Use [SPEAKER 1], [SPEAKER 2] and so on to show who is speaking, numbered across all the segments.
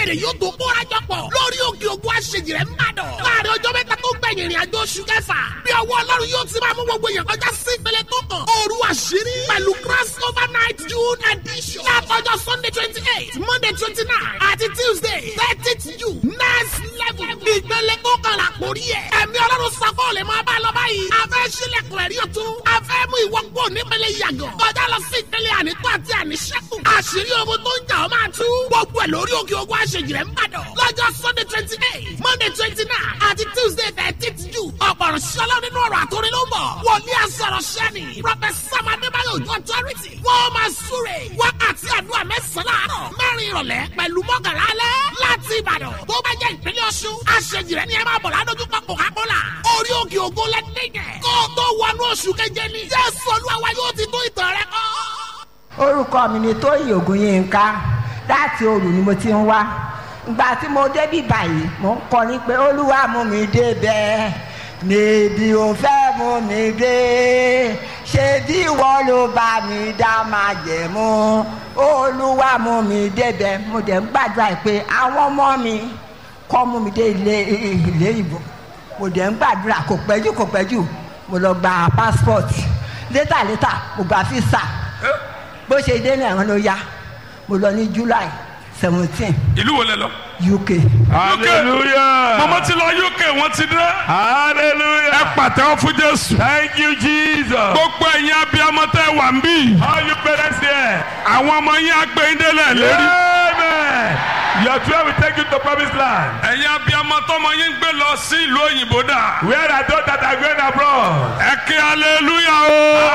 [SPEAKER 1] èrè yóò tó kóra jọ pọ̀ lórí òkè ògùn àṣejìrẹ́ ńbàdàn. láàrin ọjọ́ mẹ́ta tó gbẹ̀yìn ìrìn àjò oṣù kẹfà bí ọwọ́ ọlọ́run yóò ti máa mú gbogbo èèyàn kọjá sí ìpele tó kàn. òru àṣírí pẹ̀lú cross over night June edition. látọjọ́ Sunday 28 Monday 29 àti Tuesday 30th June next level. ìpele tó kàn là kórí ẹ̀. ẹ̀mí ọlọ́run sọ́kọ́ lè máa bá lọ báyìí. a fẹ́ sílẹ̀kùn ẹ̀rí ọ̀tún. a fẹ́ mú ìwọ kúrò nípele yàgàn. kọjá lọ sí ìpele ànító àti àníṣẹ́kù. àṣírí ogun tó ń jà ọ́ máa tú. gbogbo ẹ̀ lórí òkè ogun àṣejìrẹ́ ńbàdàn. lọ́jọ́ Sunday 28 Monday 29 àti Tuesday 30th June. ọ̀pọ̀rọ̀ ṣọlá nínú ọ̀rọ̀ àtòrí ló ń bọ̀. wòlíì àsọ̀rọ̀ ṣẹ́ni. Prọfẹ̀sà Adébáyọ̀ Òjó Authority. wọ́n máa súre. wákàtí àdúrà mẹ́sàn-án láàárọ̀. mẹ́rin ìrọ̀lẹ́ pẹ̀lú mọ́kànlá alẹ́. láti Ìbàdàn tó bá jẹ́ ìpínlẹ̀ Ọ̀ṣun. àṣejìrẹ́ ni ẹ máa bọ̀ ládójúkọ Coca-Cola. orí òkè ògo lẹ́dẹ̀gẹ̀. kó o tó wọnú oṣù keje ni. Jésù Olúwa yóò ti tó ìtàn rẹ kọ́.
[SPEAKER 2] orúkọ mi ni Tóyìn Ògúnyínká láti Òru ni mo ti ń wá. ìgbà tí mo débí báyìí mo ń kọrin pé Olúwa mú mi débẹ̀ níbi ò fẹ́ mú mi dé ṣé bí ìwọ ló bá mi dá májẹ̀mú Olúwa mú mi débẹ̀. mo dẹ̀ ń gbàdúrà pé àwọn ọmọ mi kọ́ mú mi dé ilé ìbò. mo dẹ̀ ń gbàdúrà kò pẹ́jù mo lọ gba passport létà mo gba visa bó ṣe dé ní àwọn ló yá mo lọ ní July 17.
[SPEAKER 3] ìlú wo lẹ lọ.
[SPEAKER 2] UK.
[SPEAKER 4] hallelujah.
[SPEAKER 3] mama ti lọ UK wọ́n ti dé.
[SPEAKER 4] hallelujah.
[SPEAKER 3] ẹ pàtẹ́wọ́ fún Jésù.
[SPEAKER 4] thank you Jesus.
[SPEAKER 3] gbogbo ẹ̀yin abiyamọ tẹ́ wà ń bí.
[SPEAKER 4] all you parents there.
[SPEAKER 3] àwọn ọmọ yín agbẹ́yìndélẹ̀ lérí.
[SPEAKER 4] amen. your children will take you to promised land.
[SPEAKER 3] ẹ̀yin abiyamọ tọmọ yín gbé lọ sí ìlú òyìnbó dà.
[SPEAKER 4] where are those that are going abroad.
[SPEAKER 3] ẹ kí hallelujah o.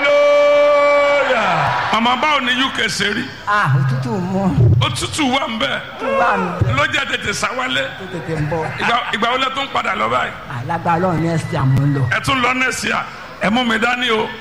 [SPEAKER 4] hallelujah.
[SPEAKER 3] màmá báwo ni UK ṣe rí.
[SPEAKER 2] òtútù mú.
[SPEAKER 3] òtútù wà ń bẹ̀.
[SPEAKER 2] tó wà mí bẹ́ẹ̀.
[SPEAKER 3] ló jẹ́ tètè sáwálé.
[SPEAKER 2] tó tètè ń bọ̀.
[SPEAKER 3] ìgbà wo lẹ tún padà lọ báyìí.
[SPEAKER 2] alágbá Ọlọ́run ní ẹsẹ̀ àmọ́ ń lọ.
[SPEAKER 3] ẹ tún lọ nẹ́ẹ̀sì à ẹ mú mi dání o.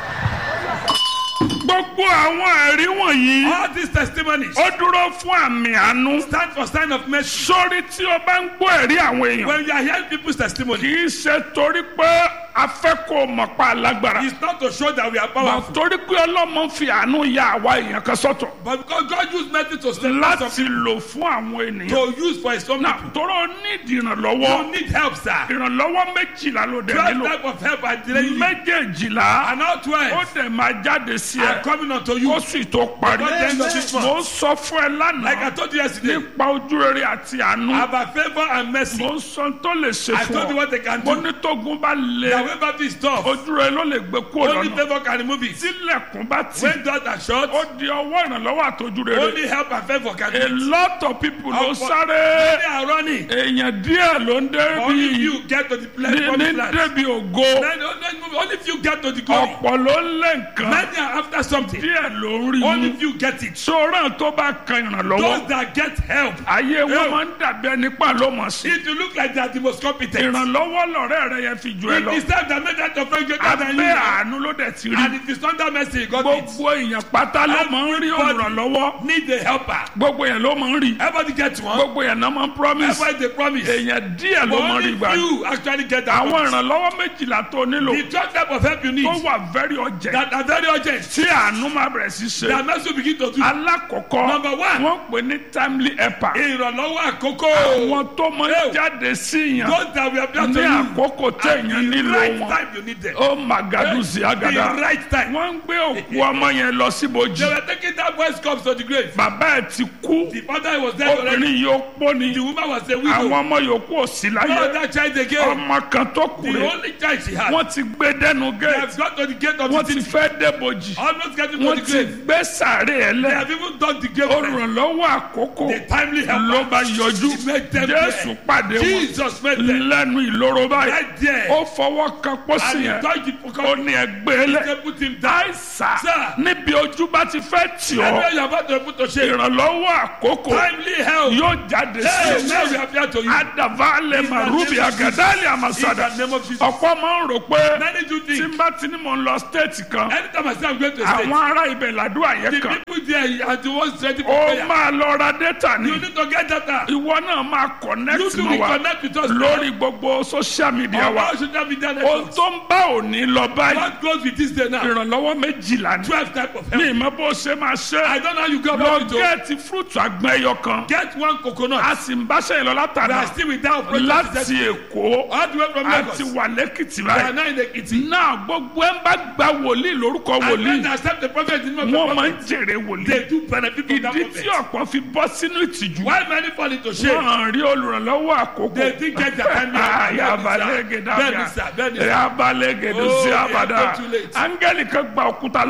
[SPEAKER 3] gbogbo àwọn ẹ̀rí wọ̀nyí.
[SPEAKER 4] all these testimonies.
[SPEAKER 3] ó dúró fún àmì àánú.
[SPEAKER 4] stand for sign of mercy.
[SPEAKER 3] sórí tí o bá ń gbọ́ ẹ̀rí àwọn èèyàn.
[SPEAKER 4] when you are hearing people's testimony.
[SPEAKER 3] kì í ṣe torí pé a fẹ́ kó o mọ̀ pa alágbára.
[SPEAKER 4] it's not to show that we are powerful.
[SPEAKER 3] torí pé Ọlọ́mọ fi àánú ya àwa èèyàn kan sọ́tọ̀.
[SPEAKER 4] but because God used mercy to step
[SPEAKER 3] láti lò fún àwọn ènìyàn.
[SPEAKER 4] to use for his own
[SPEAKER 3] na
[SPEAKER 4] people.
[SPEAKER 3] tọrọ nídìí ìrànlọ́wọ́.
[SPEAKER 4] you need help sir.
[SPEAKER 3] ìrànlọ́wọ́ méjìlá ló dẹ̀
[SPEAKER 4] 12
[SPEAKER 3] nílò.
[SPEAKER 4] type of help are delaying you.
[SPEAKER 3] méjèèjìlá.
[SPEAKER 4] and now 12.
[SPEAKER 3] ó dẹ̀ máa jáde sí ẹ.
[SPEAKER 4] are coming unto you.
[SPEAKER 3] oṣù tó parí.
[SPEAKER 4] before the end of this month.
[SPEAKER 3] mo ń sọ fún ẹ
[SPEAKER 4] like I
[SPEAKER 3] lánàá.
[SPEAKER 4] told you yesterday.
[SPEAKER 3] nípa ojúrere àti àánú.
[SPEAKER 4] about favour and mercy.
[SPEAKER 3] mo ń sọ tó lè ṣe
[SPEAKER 4] I told you
[SPEAKER 3] fún ọ.
[SPEAKER 4] what they can
[SPEAKER 3] mo
[SPEAKER 4] do.
[SPEAKER 3] ní tógun bá
[SPEAKER 4] the
[SPEAKER 3] lé.
[SPEAKER 4] way back is tough.
[SPEAKER 3] ojúrere ló lè gbé kúrò
[SPEAKER 4] only
[SPEAKER 3] lọ́nà.
[SPEAKER 4] favour can remove it.
[SPEAKER 3] tílẹ̀kùn bá ti.
[SPEAKER 4] when doors are shut.
[SPEAKER 3] ó di ọwọ́ ìrànlọ́wọ́ àtojúrere.
[SPEAKER 4] only help and favour can do
[SPEAKER 3] a
[SPEAKER 4] it.
[SPEAKER 3] lot of people ló
[SPEAKER 4] Ọ̀pọ̀-
[SPEAKER 3] sáré.
[SPEAKER 4] many are running.
[SPEAKER 3] èèyàn díẹ̀ ló ń
[SPEAKER 4] only
[SPEAKER 3] débi.
[SPEAKER 4] few get to the place
[SPEAKER 3] ní
[SPEAKER 4] promised land.
[SPEAKER 3] débi ògo.
[SPEAKER 4] only few get to the glory.
[SPEAKER 3] ọ̀pọ̀ ló ń lé nǹkan.
[SPEAKER 4] many are after something.
[SPEAKER 3] díẹ̀ ló ń rí
[SPEAKER 4] only
[SPEAKER 3] mú.
[SPEAKER 4] few get it.
[SPEAKER 3] sọ̀rọ̀ tó bá kan ìrànlọ́wọ́.
[SPEAKER 4] those that get help.
[SPEAKER 3] ayé wọn
[SPEAKER 4] Help.
[SPEAKER 3] máa ń dàbí ẹni pa ló mọ̀ sí.
[SPEAKER 4] if you look like they are the most competent.
[SPEAKER 3] ìrànlọ́wọ́ lọ̀rẹ́ rẹ yẹn fi jù ẹ
[SPEAKER 4] it
[SPEAKER 3] lọ.
[SPEAKER 4] is time that made that your friend greater than you.
[SPEAKER 3] abẹ́ àánú ló dẹ̀ ti
[SPEAKER 4] and
[SPEAKER 3] rí.
[SPEAKER 4] it is under mercy he got it.
[SPEAKER 3] gbogbo èèyàn pátá ló máa ń rí olùrànlọ́wọ́.
[SPEAKER 4] need a helper.
[SPEAKER 3] gbogbo èèyàn ló máa ń rí.
[SPEAKER 4] everybody get one.
[SPEAKER 3] gbogbo èèyàn náà máa ń promise.
[SPEAKER 4] everybody dey promise.
[SPEAKER 3] èèyàn díẹ̀ ló
[SPEAKER 4] but
[SPEAKER 3] máa ń rí
[SPEAKER 4] only
[SPEAKER 3] gbà.
[SPEAKER 4] few actually get that
[SPEAKER 3] àwọn
[SPEAKER 4] promise.
[SPEAKER 3] ìrànlọ́wọ́ méjìlá tó nílò.
[SPEAKER 4] the third type of help you need.
[SPEAKER 3] tó wà very urgent.
[SPEAKER 4] that are very urgent.
[SPEAKER 3] tí àánú máa bẹ̀rẹ̀ sí ṣe.
[SPEAKER 4] that mercy will begin to do.
[SPEAKER 3] alákọ̀ọ́kọ́
[SPEAKER 4] Number one.
[SPEAKER 3] wọ́n pè ní timely helper.
[SPEAKER 4] ìrànlọ́wọ́ àkókò.
[SPEAKER 3] àwọn tó máa ń jáde sí yàn
[SPEAKER 4] those that we have been to
[SPEAKER 3] ní
[SPEAKER 4] you.
[SPEAKER 3] àkókò téèyàn
[SPEAKER 4] at the
[SPEAKER 3] nílò
[SPEAKER 4] right
[SPEAKER 3] wọn.
[SPEAKER 4] time you need them.
[SPEAKER 3] ó màgàdù sí àgàdà.
[SPEAKER 4] the right time.
[SPEAKER 3] wọ́n ń gbé òkú ọmọ yẹn lọ síbojì.
[SPEAKER 4] they were taking that boy's corpse to the grave.
[SPEAKER 3] bàbá ẹ̀ ti kú.
[SPEAKER 4] the father was dead already.
[SPEAKER 3] obìnrin yóò pọ́ ni.
[SPEAKER 4] the woman was a widow.
[SPEAKER 3] àwọn ọmọ yòókù ò sí
[SPEAKER 4] no
[SPEAKER 3] láyé.
[SPEAKER 4] that child again.
[SPEAKER 3] ọmọ kan tó kù
[SPEAKER 4] the
[SPEAKER 3] rẹ̀.
[SPEAKER 4] only child she had.
[SPEAKER 3] wọ́n ti gbé dẹnu
[SPEAKER 4] they
[SPEAKER 3] gate.
[SPEAKER 4] have got to the gate of
[SPEAKER 3] wọ́n
[SPEAKER 4] the
[SPEAKER 3] ti
[SPEAKER 4] city.
[SPEAKER 3] fẹ́ débojì.
[SPEAKER 4] almost getting to
[SPEAKER 3] wọ́n
[SPEAKER 4] the
[SPEAKER 3] ti
[SPEAKER 4] grave.
[SPEAKER 3] gbé sàárè ẹ̀
[SPEAKER 4] they
[SPEAKER 3] lẹ̀.
[SPEAKER 4] have even dug the grave.
[SPEAKER 3] olùrànlọ́wọ́ àkókò
[SPEAKER 4] the timely helper.
[SPEAKER 3] ló bá yọjú.
[SPEAKER 4] He made them
[SPEAKER 3] jésù pàdé wọn
[SPEAKER 4] Jesus made them.
[SPEAKER 3] lẹ́nu ìloro báyìí.
[SPEAKER 4] right there.
[SPEAKER 3] ó fọwọ́ kan pósí
[SPEAKER 4] and he
[SPEAKER 3] yẹn.
[SPEAKER 4] touched the
[SPEAKER 3] ó
[SPEAKER 4] pocket.
[SPEAKER 3] ní ẹgbẹ́ lẹ̀.
[SPEAKER 4] they put him down.
[SPEAKER 3] àìsà
[SPEAKER 4] Sir.
[SPEAKER 3] níbi ojú bá ti fẹ́ tì ọ́.
[SPEAKER 4] everywhere you are about to put to shame.
[SPEAKER 3] ìrànlọ́wọ́ àkókò
[SPEAKER 4] timely help.
[SPEAKER 3] yóò jáde
[SPEAKER 4] hey
[SPEAKER 3] sí
[SPEAKER 4] now we
[SPEAKER 3] i.
[SPEAKER 4] appear to you.
[SPEAKER 3] adavale marubi agadali amasada.
[SPEAKER 4] in the name of Jesus.
[SPEAKER 3] ọ̀pọ̀ máa ń rò pé
[SPEAKER 4] many do
[SPEAKER 3] tí
[SPEAKER 4] think.
[SPEAKER 3] n bá ti ní mò ń lọ stéètì kan
[SPEAKER 4] anytime I say I'm going to a
[SPEAKER 3] àwọn ará ibẹ̀ làdúrà yẹn
[SPEAKER 4] The
[SPEAKER 3] kan.
[SPEAKER 4] people there are the ones ready for
[SPEAKER 3] ó
[SPEAKER 4] prayer.
[SPEAKER 3] máa lọ ra data ni.
[SPEAKER 4] You need to get data.
[SPEAKER 3] ìwọ náà máa
[SPEAKER 4] You
[SPEAKER 3] connect
[SPEAKER 4] two
[SPEAKER 3] mọ́
[SPEAKER 4] will
[SPEAKER 3] wa
[SPEAKER 4] connect with us
[SPEAKER 3] lórí gbogbo social media
[SPEAKER 4] now.
[SPEAKER 3] wa.
[SPEAKER 4] How should that be done?
[SPEAKER 3] ohun tó ń bá òní lọ báyìí.
[SPEAKER 4] What goes with this day now?
[SPEAKER 3] ìrànlọ́wọ́ méjìlá ni.
[SPEAKER 4] 12 type of
[SPEAKER 3] mi
[SPEAKER 4] help.
[SPEAKER 3] ìmọ̀ bó ṣe máa ṣe.
[SPEAKER 4] I don't know how you go
[SPEAKER 3] lọ
[SPEAKER 4] about it.
[SPEAKER 3] gẹ́ẹ̀tì fúrúùtù àgbọn ẹyọ kan.
[SPEAKER 4] Get one coconut.
[SPEAKER 3] a sì ń báṣẹ́ ìlọ
[SPEAKER 4] We
[SPEAKER 3] látara
[SPEAKER 4] are still without operation.
[SPEAKER 3] láti èkó
[SPEAKER 4] All the way from Lagos.
[SPEAKER 3] àti wà lẹ́kìtì
[SPEAKER 4] We are
[SPEAKER 3] báyìí.
[SPEAKER 4] now in the kitchen.
[SPEAKER 3] náà gbogbo ẹ̀ ń bá gba wòlíì lórúkọ
[SPEAKER 4] And
[SPEAKER 3] wòlíì
[SPEAKER 4] when they accept the prophet in the name of
[SPEAKER 3] wọ́n
[SPEAKER 4] the
[SPEAKER 3] máa ń
[SPEAKER 4] prophet,
[SPEAKER 3] jèrè wòlíì.
[SPEAKER 4] they do benefit from that
[SPEAKER 3] ìdí
[SPEAKER 4] prophet.
[SPEAKER 3] tí ọ̀pọ̀ fi bọ́ sínú ìtìjú.
[SPEAKER 4] Why many fall into shame?
[SPEAKER 3] wọ́n rí olùrànlọ́wọ́ àkókò.
[SPEAKER 4] They think get their time here.
[SPEAKER 3] yabalẹ́gẹ̀
[SPEAKER 4] Bẹ́ẹ̀ni sir, bẹ́ẹ̀ni sir.
[SPEAKER 3] yabalẹ́gẹ̀ ló
[SPEAKER 4] Oh,
[SPEAKER 3] sí
[SPEAKER 4] they are
[SPEAKER 3] abada.
[SPEAKER 4] not too late.
[SPEAKER 3] áńgẹ́lì kan gba òkúta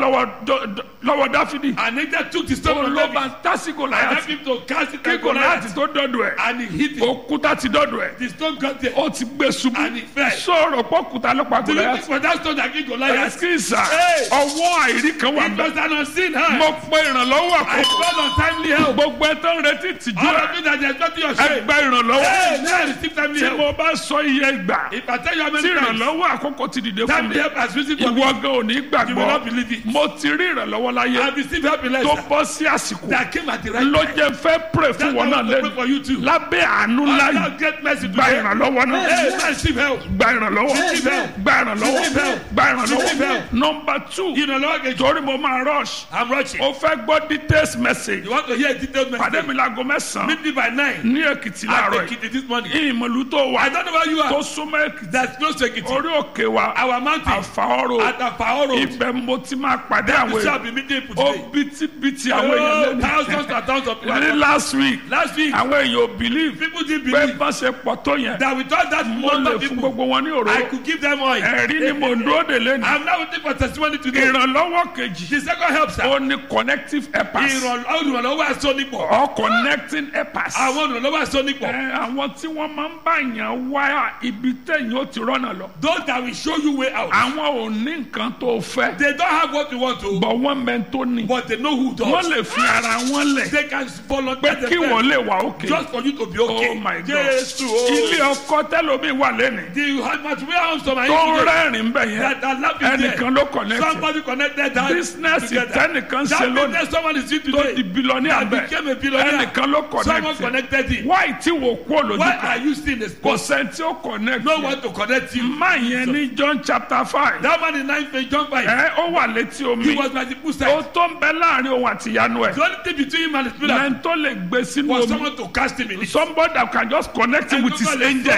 [SPEAKER 3] lọ́wọ́ dáfídì.
[SPEAKER 4] And Angel took the stone from
[SPEAKER 3] ló
[SPEAKER 4] David
[SPEAKER 3] bá tásìkò
[SPEAKER 4] and
[SPEAKER 3] láyà
[SPEAKER 4] helped him to cast it
[SPEAKER 3] kí
[SPEAKER 4] at
[SPEAKER 3] Gòláyátì
[SPEAKER 4] Goliath.
[SPEAKER 3] tó dọ́dọ̀ ẹ̀.
[SPEAKER 4] And he hit it.
[SPEAKER 3] òkúta ti dọ́dọ̀ ẹ̀.
[SPEAKER 4] The stone got there.
[SPEAKER 3] ó ti gbé ṣubú.
[SPEAKER 4] And he fell.
[SPEAKER 3] sọ̀rọ̀ pọ́kúta ló pa
[SPEAKER 4] Do you think
[SPEAKER 3] Gòláyátì.
[SPEAKER 4] for that stone that killed Goliath?
[SPEAKER 3] ẹ̀sìkìsà
[SPEAKER 4] Hey!
[SPEAKER 3] ọwọ́ àìrí kan wà
[SPEAKER 4] It
[SPEAKER 3] bẹ́ẹ̀.
[SPEAKER 4] was an unseen hand.
[SPEAKER 3] mo pe ìrànlọ́wọ́
[SPEAKER 4] I
[SPEAKER 3] àkókò.
[SPEAKER 4] called on timely help.
[SPEAKER 3] gbogbo ẹ tó ń retí ìtìjú
[SPEAKER 4] All
[SPEAKER 3] ẹ̀.
[SPEAKER 4] of you that are expecting your shame.
[SPEAKER 3] ẹgbẹ́ ìrànlọ́wọ́.
[SPEAKER 4] Hey, now receive timely
[SPEAKER 3] tí
[SPEAKER 4] help.
[SPEAKER 3] mo bá sọ iye ìgbà
[SPEAKER 4] If I tell you how
[SPEAKER 3] tí
[SPEAKER 4] many times
[SPEAKER 3] ìrànlọ́wọ́ àkókò ti dìde fún
[SPEAKER 4] timely
[SPEAKER 3] mi.
[SPEAKER 4] help has risen for me,
[SPEAKER 3] ìwọ gan ò ní
[SPEAKER 4] you will not
[SPEAKER 3] gbàgbọ́.
[SPEAKER 4] believe it.
[SPEAKER 3] mo ti rí ìrànlọ́wọ́ láyé
[SPEAKER 4] I've received help in
[SPEAKER 3] tó
[SPEAKER 4] Leicester
[SPEAKER 3] bọ́ sí àsìkò
[SPEAKER 4] that came at the right
[SPEAKER 3] ló
[SPEAKER 4] time.
[SPEAKER 3] jẹ́ fẹ́ pray fún
[SPEAKER 4] That's why
[SPEAKER 3] wọn
[SPEAKER 4] I
[SPEAKER 3] náà
[SPEAKER 4] want to pray
[SPEAKER 3] lẹ́nu
[SPEAKER 4] for you too.
[SPEAKER 3] lábẹ́ àánú ńlá
[SPEAKER 4] Allah
[SPEAKER 3] yìí.
[SPEAKER 4] get mercy
[SPEAKER 3] gba
[SPEAKER 4] today.
[SPEAKER 3] ìrànlọ́wọ́ náà.
[SPEAKER 4] Hey, man, receive help.
[SPEAKER 3] gba ìrànlọ́wọ́.
[SPEAKER 4] Receive help.
[SPEAKER 3] gba ìrànlọ́wọ́.
[SPEAKER 4] Receive help.
[SPEAKER 3] gba ìrànlọ́wọ́.
[SPEAKER 4] Receive help.
[SPEAKER 3] number two
[SPEAKER 4] You know, Lord,
[SPEAKER 3] torí mo máa rush.
[SPEAKER 4] I'm rushing.
[SPEAKER 3] o fẹ́ gbọ́ details message.
[SPEAKER 4] You want to hear a detailed
[SPEAKER 3] pàdé
[SPEAKER 4] message?
[SPEAKER 3] mi láago mẹ́sàn-án
[SPEAKER 4] Meet me by 9.
[SPEAKER 3] ní Èkìtì
[SPEAKER 4] I'll
[SPEAKER 3] láàárọ̀
[SPEAKER 4] take
[SPEAKER 3] yìí.
[SPEAKER 4] it this morning.
[SPEAKER 3] ìmọ̀lú tó
[SPEAKER 4] I
[SPEAKER 3] wà
[SPEAKER 4] don't know where you
[SPEAKER 3] tó
[SPEAKER 4] are.
[SPEAKER 3] súnmọ́ Èkìtì.
[SPEAKER 4] That's close to Ekiti.
[SPEAKER 3] orí òkè wa
[SPEAKER 4] Our mountain
[SPEAKER 3] àfàọ́rọ̀
[SPEAKER 4] at Afao Road.
[SPEAKER 3] ibẹ̀ mo ti máa pàdé àwọn
[SPEAKER 4] We shall
[SPEAKER 3] èèyàn.
[SPEAKER 4] be meeting people
[SPEAKER 3] ó
[SPEAKER 4] today.
[SPEAKER 3] bítíbitì àwọn èèyàn
[SPEAKER 4] Oh,
[SPEAKER 3] lẹ́nu.
[SPEAKER 4] thousands and thousands of people.
[SPEAKER 3] ní last week
[SPEAKER 4] Last week,
[SPEAKER 3] àwọn èèyàn ò believe
[SPEAKER 4] people didn't
[SPEAKER 3] pé
[SPEAKER 4] believe
[SPEAKER 3] bá ṣe pọ̀ tó yẹn
[SPEAKER 4] that without that
[SPEAKER 3] mo
[SPEAKER 4] number
[SPEAKER 3] lè
[SPEAKER 4] of
[SPEAKER 3] fún
[SPEAKER 4] people,
[SPEAKER 3] gbogbo wọn ní òróró.
[SPEAKER 4] I could give them oil.
[SPEAKER 3] ẹ̀rí ni mo ń dúró dè lẹ́nu.
[SPEAKER 4] I'm now waiting for testimony today.
[SPEAKER 3] ìrànlọ́wọ́ kejì
[SPEAKER 4] The second help, sir.
[SPEAKER 3] ó ní connective helpers
[SPEAKER 4] Ìrànlọ́wọ́ aṣọ nípò.
[SPEAKER 3] or connecting helpers.
[SPEAKER 4] Àwọn ìrànlọ́wọ́ aṣọ nípò.
[SPEAKER 3] àwọn tí wọ́n máa ń bá yàn wá ibi tẹ̀yìn ó ti rọ́nà lọ.
[SPEAKER 4] Those that will show you way out.
[SPEAKER 3] àwọn ò ní nǹkan tó fẹ́
[SPEAKER 4] They don't have what you want to,
[SPEAKER 3] bọ̀ wọ́n mẹ́ tó ní.
[SPEAKER 4] but they know who
[SPEAKER 3] wọ́n
[SPEAKER 4] does.
[SPEAKER 3] lè fi ara wọn lẹ̀
[SPEAKER 4] They can
[SPEAKER 3] pé
[SPEAKER 4] volunteer
[SPEAKER 3] kí wọ́n
[SPEAKER 4] themselves
[SPEAKER 3] lè wà òkè.
[SPEAKER 4] just for you to be okay.
[SPEAKER 3] oh my God
[SPEAKER 4] Jésù o.
[SPEAKER 3] ilé ọkọ tẹ́lómi wà lẹ́nu
[SPEAKER 4] The material homes of my
[SPEAKER 3] tó ń
[SPEAKER 4] today
[SPEAKER 3] rẹ́rìn bẹ̀ yẹn
[SPEAKER 4] that are laughing there.
[SPEAKER 3] ẹnìkan ló connect
[SPEAKER 4] Somebody connected that
[SPEAKER 3] business
[SPEAKER 4] together.
[SPEAKER 3] tẹ́nìkan ṣe
[SPEAKER 4] That
[SPEAKER 3] lónìí
[SPEAKER 4] business someone is doing
[SPEAKER 3] tó di
[SPEAKER 4] today
[SPEAKER 3] billionaire
[SPEAKER 4] that
[SPEAKER 3] bẹ́ẹ̀
[SPEAKER 4] became a billionaire.
[SPEAKER 3] ẹnìkan ló
[SPEAKER 4] Someone
[SPEAKER 3] connect
[SPEAKER 4] connected it.
[SPEAKER 3] why tí wò kú olójú
[SPEAKER 4] Why are
[SPEAKER 3] kan
[SPEAKER 4] you still in the
[SPEAKER 3] kò
[SPEAKER 4] spot?
[SPEAKER 3] sẹ́ni tí ó connect
[SPEAKER 4] No one to connect you.
[SPEAKER 3] má yẹn ní John chapter 5
[SPEAKER 4] That man in 9th page, John 5.
[SPEAKER 3] ó wà létí omi
[SPEAKER 4] He was by the
[SPEAKER 3] ó
[SPEAKER 4] poolside.
[SPEAKER 3] tó ń bẹ láàrin òun àti ìyanu ẹ̀
[SPEAKER 4] The only thing between him and the spirit
[SPEAKER 3] lẹ́yìn tó lè gbé sínú
[SPEAKER 4] was
[SPEAKER 3] omi
[SPEAKER 4] someone to cast him in it.
[SPEAKER 3] somebody that can just connect him with his angel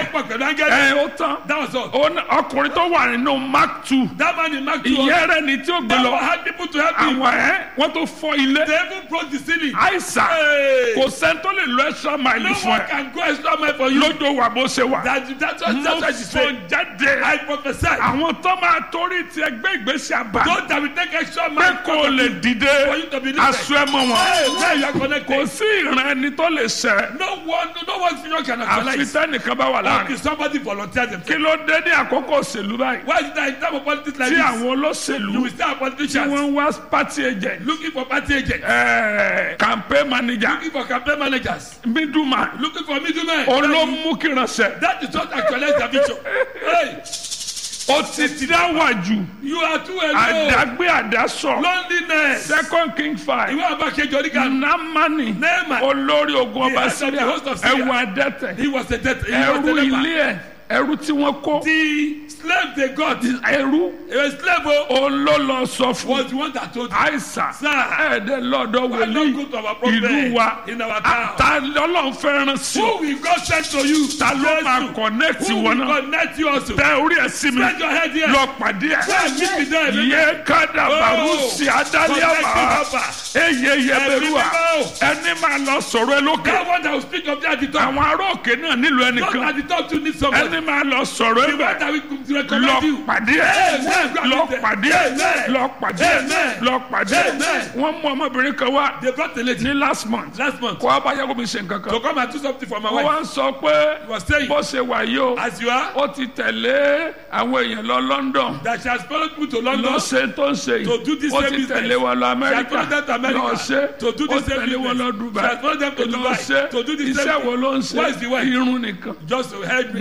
[SPEAKER 3] ó tán
[SPEAKER 4] That was all.
[SPEAKER 3] ọkùnrin tó wà nínú Mark 2
[SPEAKER 4] That man in Mark 2
[SPEAKER 3] ìyẹn rẹ̀ ni tí ó gbé
[SPEAKER 4] that
[SPEAKER 3] lọ
[SPEAKER 4] had people to help him.
[SPEAKER 3] àwọn wọ́n tó fọ́ ilé
[SPEAKER 4] They even broke the ceiling.
[SPEAKER 3] àìsàn
[SPEAKER 4] Hey.
[SPEAKER 3] kò sẹ́ni tó lè lọ extra mile
[SPEAKER 4] No
[SPEAKER 3] fún
[SPEAKER 4] one
[SPEAKER 3] ẹ
[SPEAKER 4] can go extra mile for you.
[SPEAKER 3] lójó wà bó ṣe wà
[SPEAKER 4] That's
[SPEAKER 3] mo
[SPEAKER 4] what she
[SPEAKER 3] sọ
[SPEAKER 4] said.
[SPEAKER 3] jáde
[SPEAKER 4] I prophesy.
[SPEAKER 3] àwọn tó máa torí ti ẹgbẹ́ ìgbésí àbá
[SPEAKER 4] Those that will take extra
[SPEAKER 3] pé
[SPEAKER 4] mile
[SPEAKER 3] kò lè dìde
[SPEAKER 4] for you to believe
[SPEAKER 3] aṣọ ẹ mọ́ wọn
[SPEAKER 4] Hey, now you are
[SPEAKER 3] kò
[SPEAKER 4] connected.
[SPEAKER 3] sí ìran ẹni tó lè ṣẹ
[SPEAKER 4] No one future can
[SPEAKER 3] àfi
[SPEAKER 4] actualize.
[SPEAKER 3] tẹ́nìkan bá wà
[SPEAKER 4] Until
[SPEAKER 3] láàrin
[SPEAKER 4] somebody volunteer
[SPEAKER 3] kí
[SPEAKER 4] themselves.
[SPEAKER 3] ló dé ní àkókò òṣèlú báyìí
[SPEAKER 4] Why is it that in time of politics like
[SPEAKER 3] tí
[SPEAKER 4] this,
[SPEAKER 3] àwọn olóṣèlú
[SPEAKER 4] you will still have
[SPEAKER 3] tí
[SPEAKER 4] politicians
[SPEAKER 3] wọ́n ń wá party agent
[SPEAKER 4] looking for party agents,
[SPEAKER 3] campaign manager
[SPEAKER 4] looking for campaign managers,
[SPEAKER 3] middleman
[SPEAKER 4] looking for middlemen?
[SPEAKER 3] olómùkìránṣẹ́
[SPEAKER 4] That is not actualize the vision. Hey,
[SPEAKER 3] ó ti dá wà jù
[SPEAKER 4] you are too alone.
[SPEAKER 3] àdágbé àdásọ
[SPEAKER 4] Loneliness.
[SPEAKER 3] 2 King 5
[SPEAKER 4] Ìwé àbákejì oníkà.
[SPEAKER 3] Námánì
[SPEAKER 4] Naaman.
[SPEAKER 3] olórí ogun ọba
[SPEAKER 4] The head of
[SPEAKER 3] Síríà
[SPEAKER 4] the host of Syria.
[SPEAKER 3] ẹwà adẹ́tẹ̀
[SPEAKER 4] He was a death. He
[SPEAKER 3] ẹrú
[SPEAKER 4] was a leper.
[SPEAKER 3] ilé ẹ̀ ẹrú tí wọ́n kó
[SPEAKER 4] The slave they got.
[SPEAKER 3] ẹrú
[SPEAKER 4] A slave
[SPEAKER 3] olólọ sọ fún
[SPEAKER 4] was the one that told you.
[SPEAKER 3] àìsàn
[SPEAKER 4] Sir.
[SPEAKER 3] ẹ̀ẹ́dẹ̀ lọ́dọ̀
[SPEAKER 4] Why not
[SPEAKER 3] wòlíì
[SPEAKER 4] go to our prophet
[SPEAKER 3] ìlú wa
[SPEAKER 4] in our town?
[SPEAKER 3] ta lọ́lọ́run fẹ́ràn sí
[SPEAKER 4] Who
[SPEAKER 3] ọ
[SPEAKER 4] will God send to you?
[SPEAKER 3] ta ló máa
[SPEAKER 4] Jesus.
[SPEAKER 3] connect
[SPEAKER 4] Who
[SPEAKER 3] wọn
[SPEAKER 4] will
[SPEAKER 3] náà
[SPEAKER 4] connect you also?
[SPEAKER 3] tẹ orí ẹ̀ sí mi
[SPEAKER 4] Spread your head here.
[SPEAKER 3] lọ pàdé
[SPEAKER 4] Go and meet me there.
[SPEAKER 3] ẹ̀ yẹ kádà bàrúsì adálẹ́wà eye yẹbẹrúà ẹni máa lọ sọ̀rọ̀ ẹ lókè
[SPEAKER 4] That one that will speak of that at the top.
[SPEAKER 3] àwọn ará òkè náà nílò
[SPEAKER 4] Not
[SPEAKER 3] ẹnìkan
[SPEAKER 4] at the top to need somebody.
[SPEAKER 3] ẹni máa lọ sọ̀rọ̀ ẹ
[SPEAKER 4] The one
[SPEAKER 3] bẹ̀
[SPEAKER 4] that will
[SPEAKER 3] lọ
[SPEAKER 4] recommend you.
[SPEAKER 3] pàdé ẹ
[SPEAKER 4] Amen.
[SPEAKER 3] lọ pàdé ẹ
[SPEAKER 4] Amen.
[SPEAKER 3] lọ pàdé ẹ
[SPEAKER 4] Amen.
[SPEAKER 3] lọ pàdé ẹ
[SPEAKER 4] Amen.
[SPEAKER 3] wọ́n mú ọmọbìnrin kan wá
[SPEAKER 4] They brought the lady
[SPEAKER 3] ní last month
[SPEAKER 4] last month
[SPEAKER 3] kó abáyáwó mi ṣe nǹkan
[SPEAKER 4] to
[SPEAKER 3] kan
[SPEAKER 4] come and do something for my
[SPEAKER 3] wọ́n
[SPEAKER 4] wife.
[SPEAKER 3] wá ń sọ pé
[SPEAKER 4] He was saying,
[SPEAKER 3] bó ṣe wà yìí o
[SPEAKER 4] as you are,
[SPEAKER 3] ó ti tẹ̀lé àwọn èèyàn lọ London
[SPEAKER 4] that she has followed you to
[SPEAKER 3] lọ
[SPEAKER 4] London
[SPEAKER 3] ṣe tó ń ṣe
[SPEAKER 4] to do
[SPEAKER 3] yìí
[SPEAKER 4] this
[SPEAKER 3] ó
[SPEAKER 4] same
[SPEAKER 3] ti
[SPEAKER 4] business.
[SPEAKER 3] tẹ̀lé wọn lọ
[SPEAKER 4] She has followed them to
[SPEAKER 3] Amẹ́ríkà
[SPEAKER 4] America
[SPEAKER 3] lọ ṣe
[SPEAKER 4] to do
[SPEAKER 3] ó
[SPEAKER 4] this same
[SPEAKER 3] tẹ̀lé wọn lọ
[SPEAKER 4] business. She
[SPEAKER 3] Dubai
[SPEAKER 4] has followed them to
[SPEAKER 3] lọ
[SPEAKER 4] Dubai
[SPEAKER 3] ṣe
[SPEAKER 4] to do this same
[SPEAKER 3] iṣẹ́ wo
[SPEAKER 4] thing.
[SPEAKER 3] ló ń ṣe
[SPEAKER 4] What is the work?
[SPEAKER 3] irun nìkan
[SPEAKER 4] Just to help me.
[SPEAKER 3] gbà tó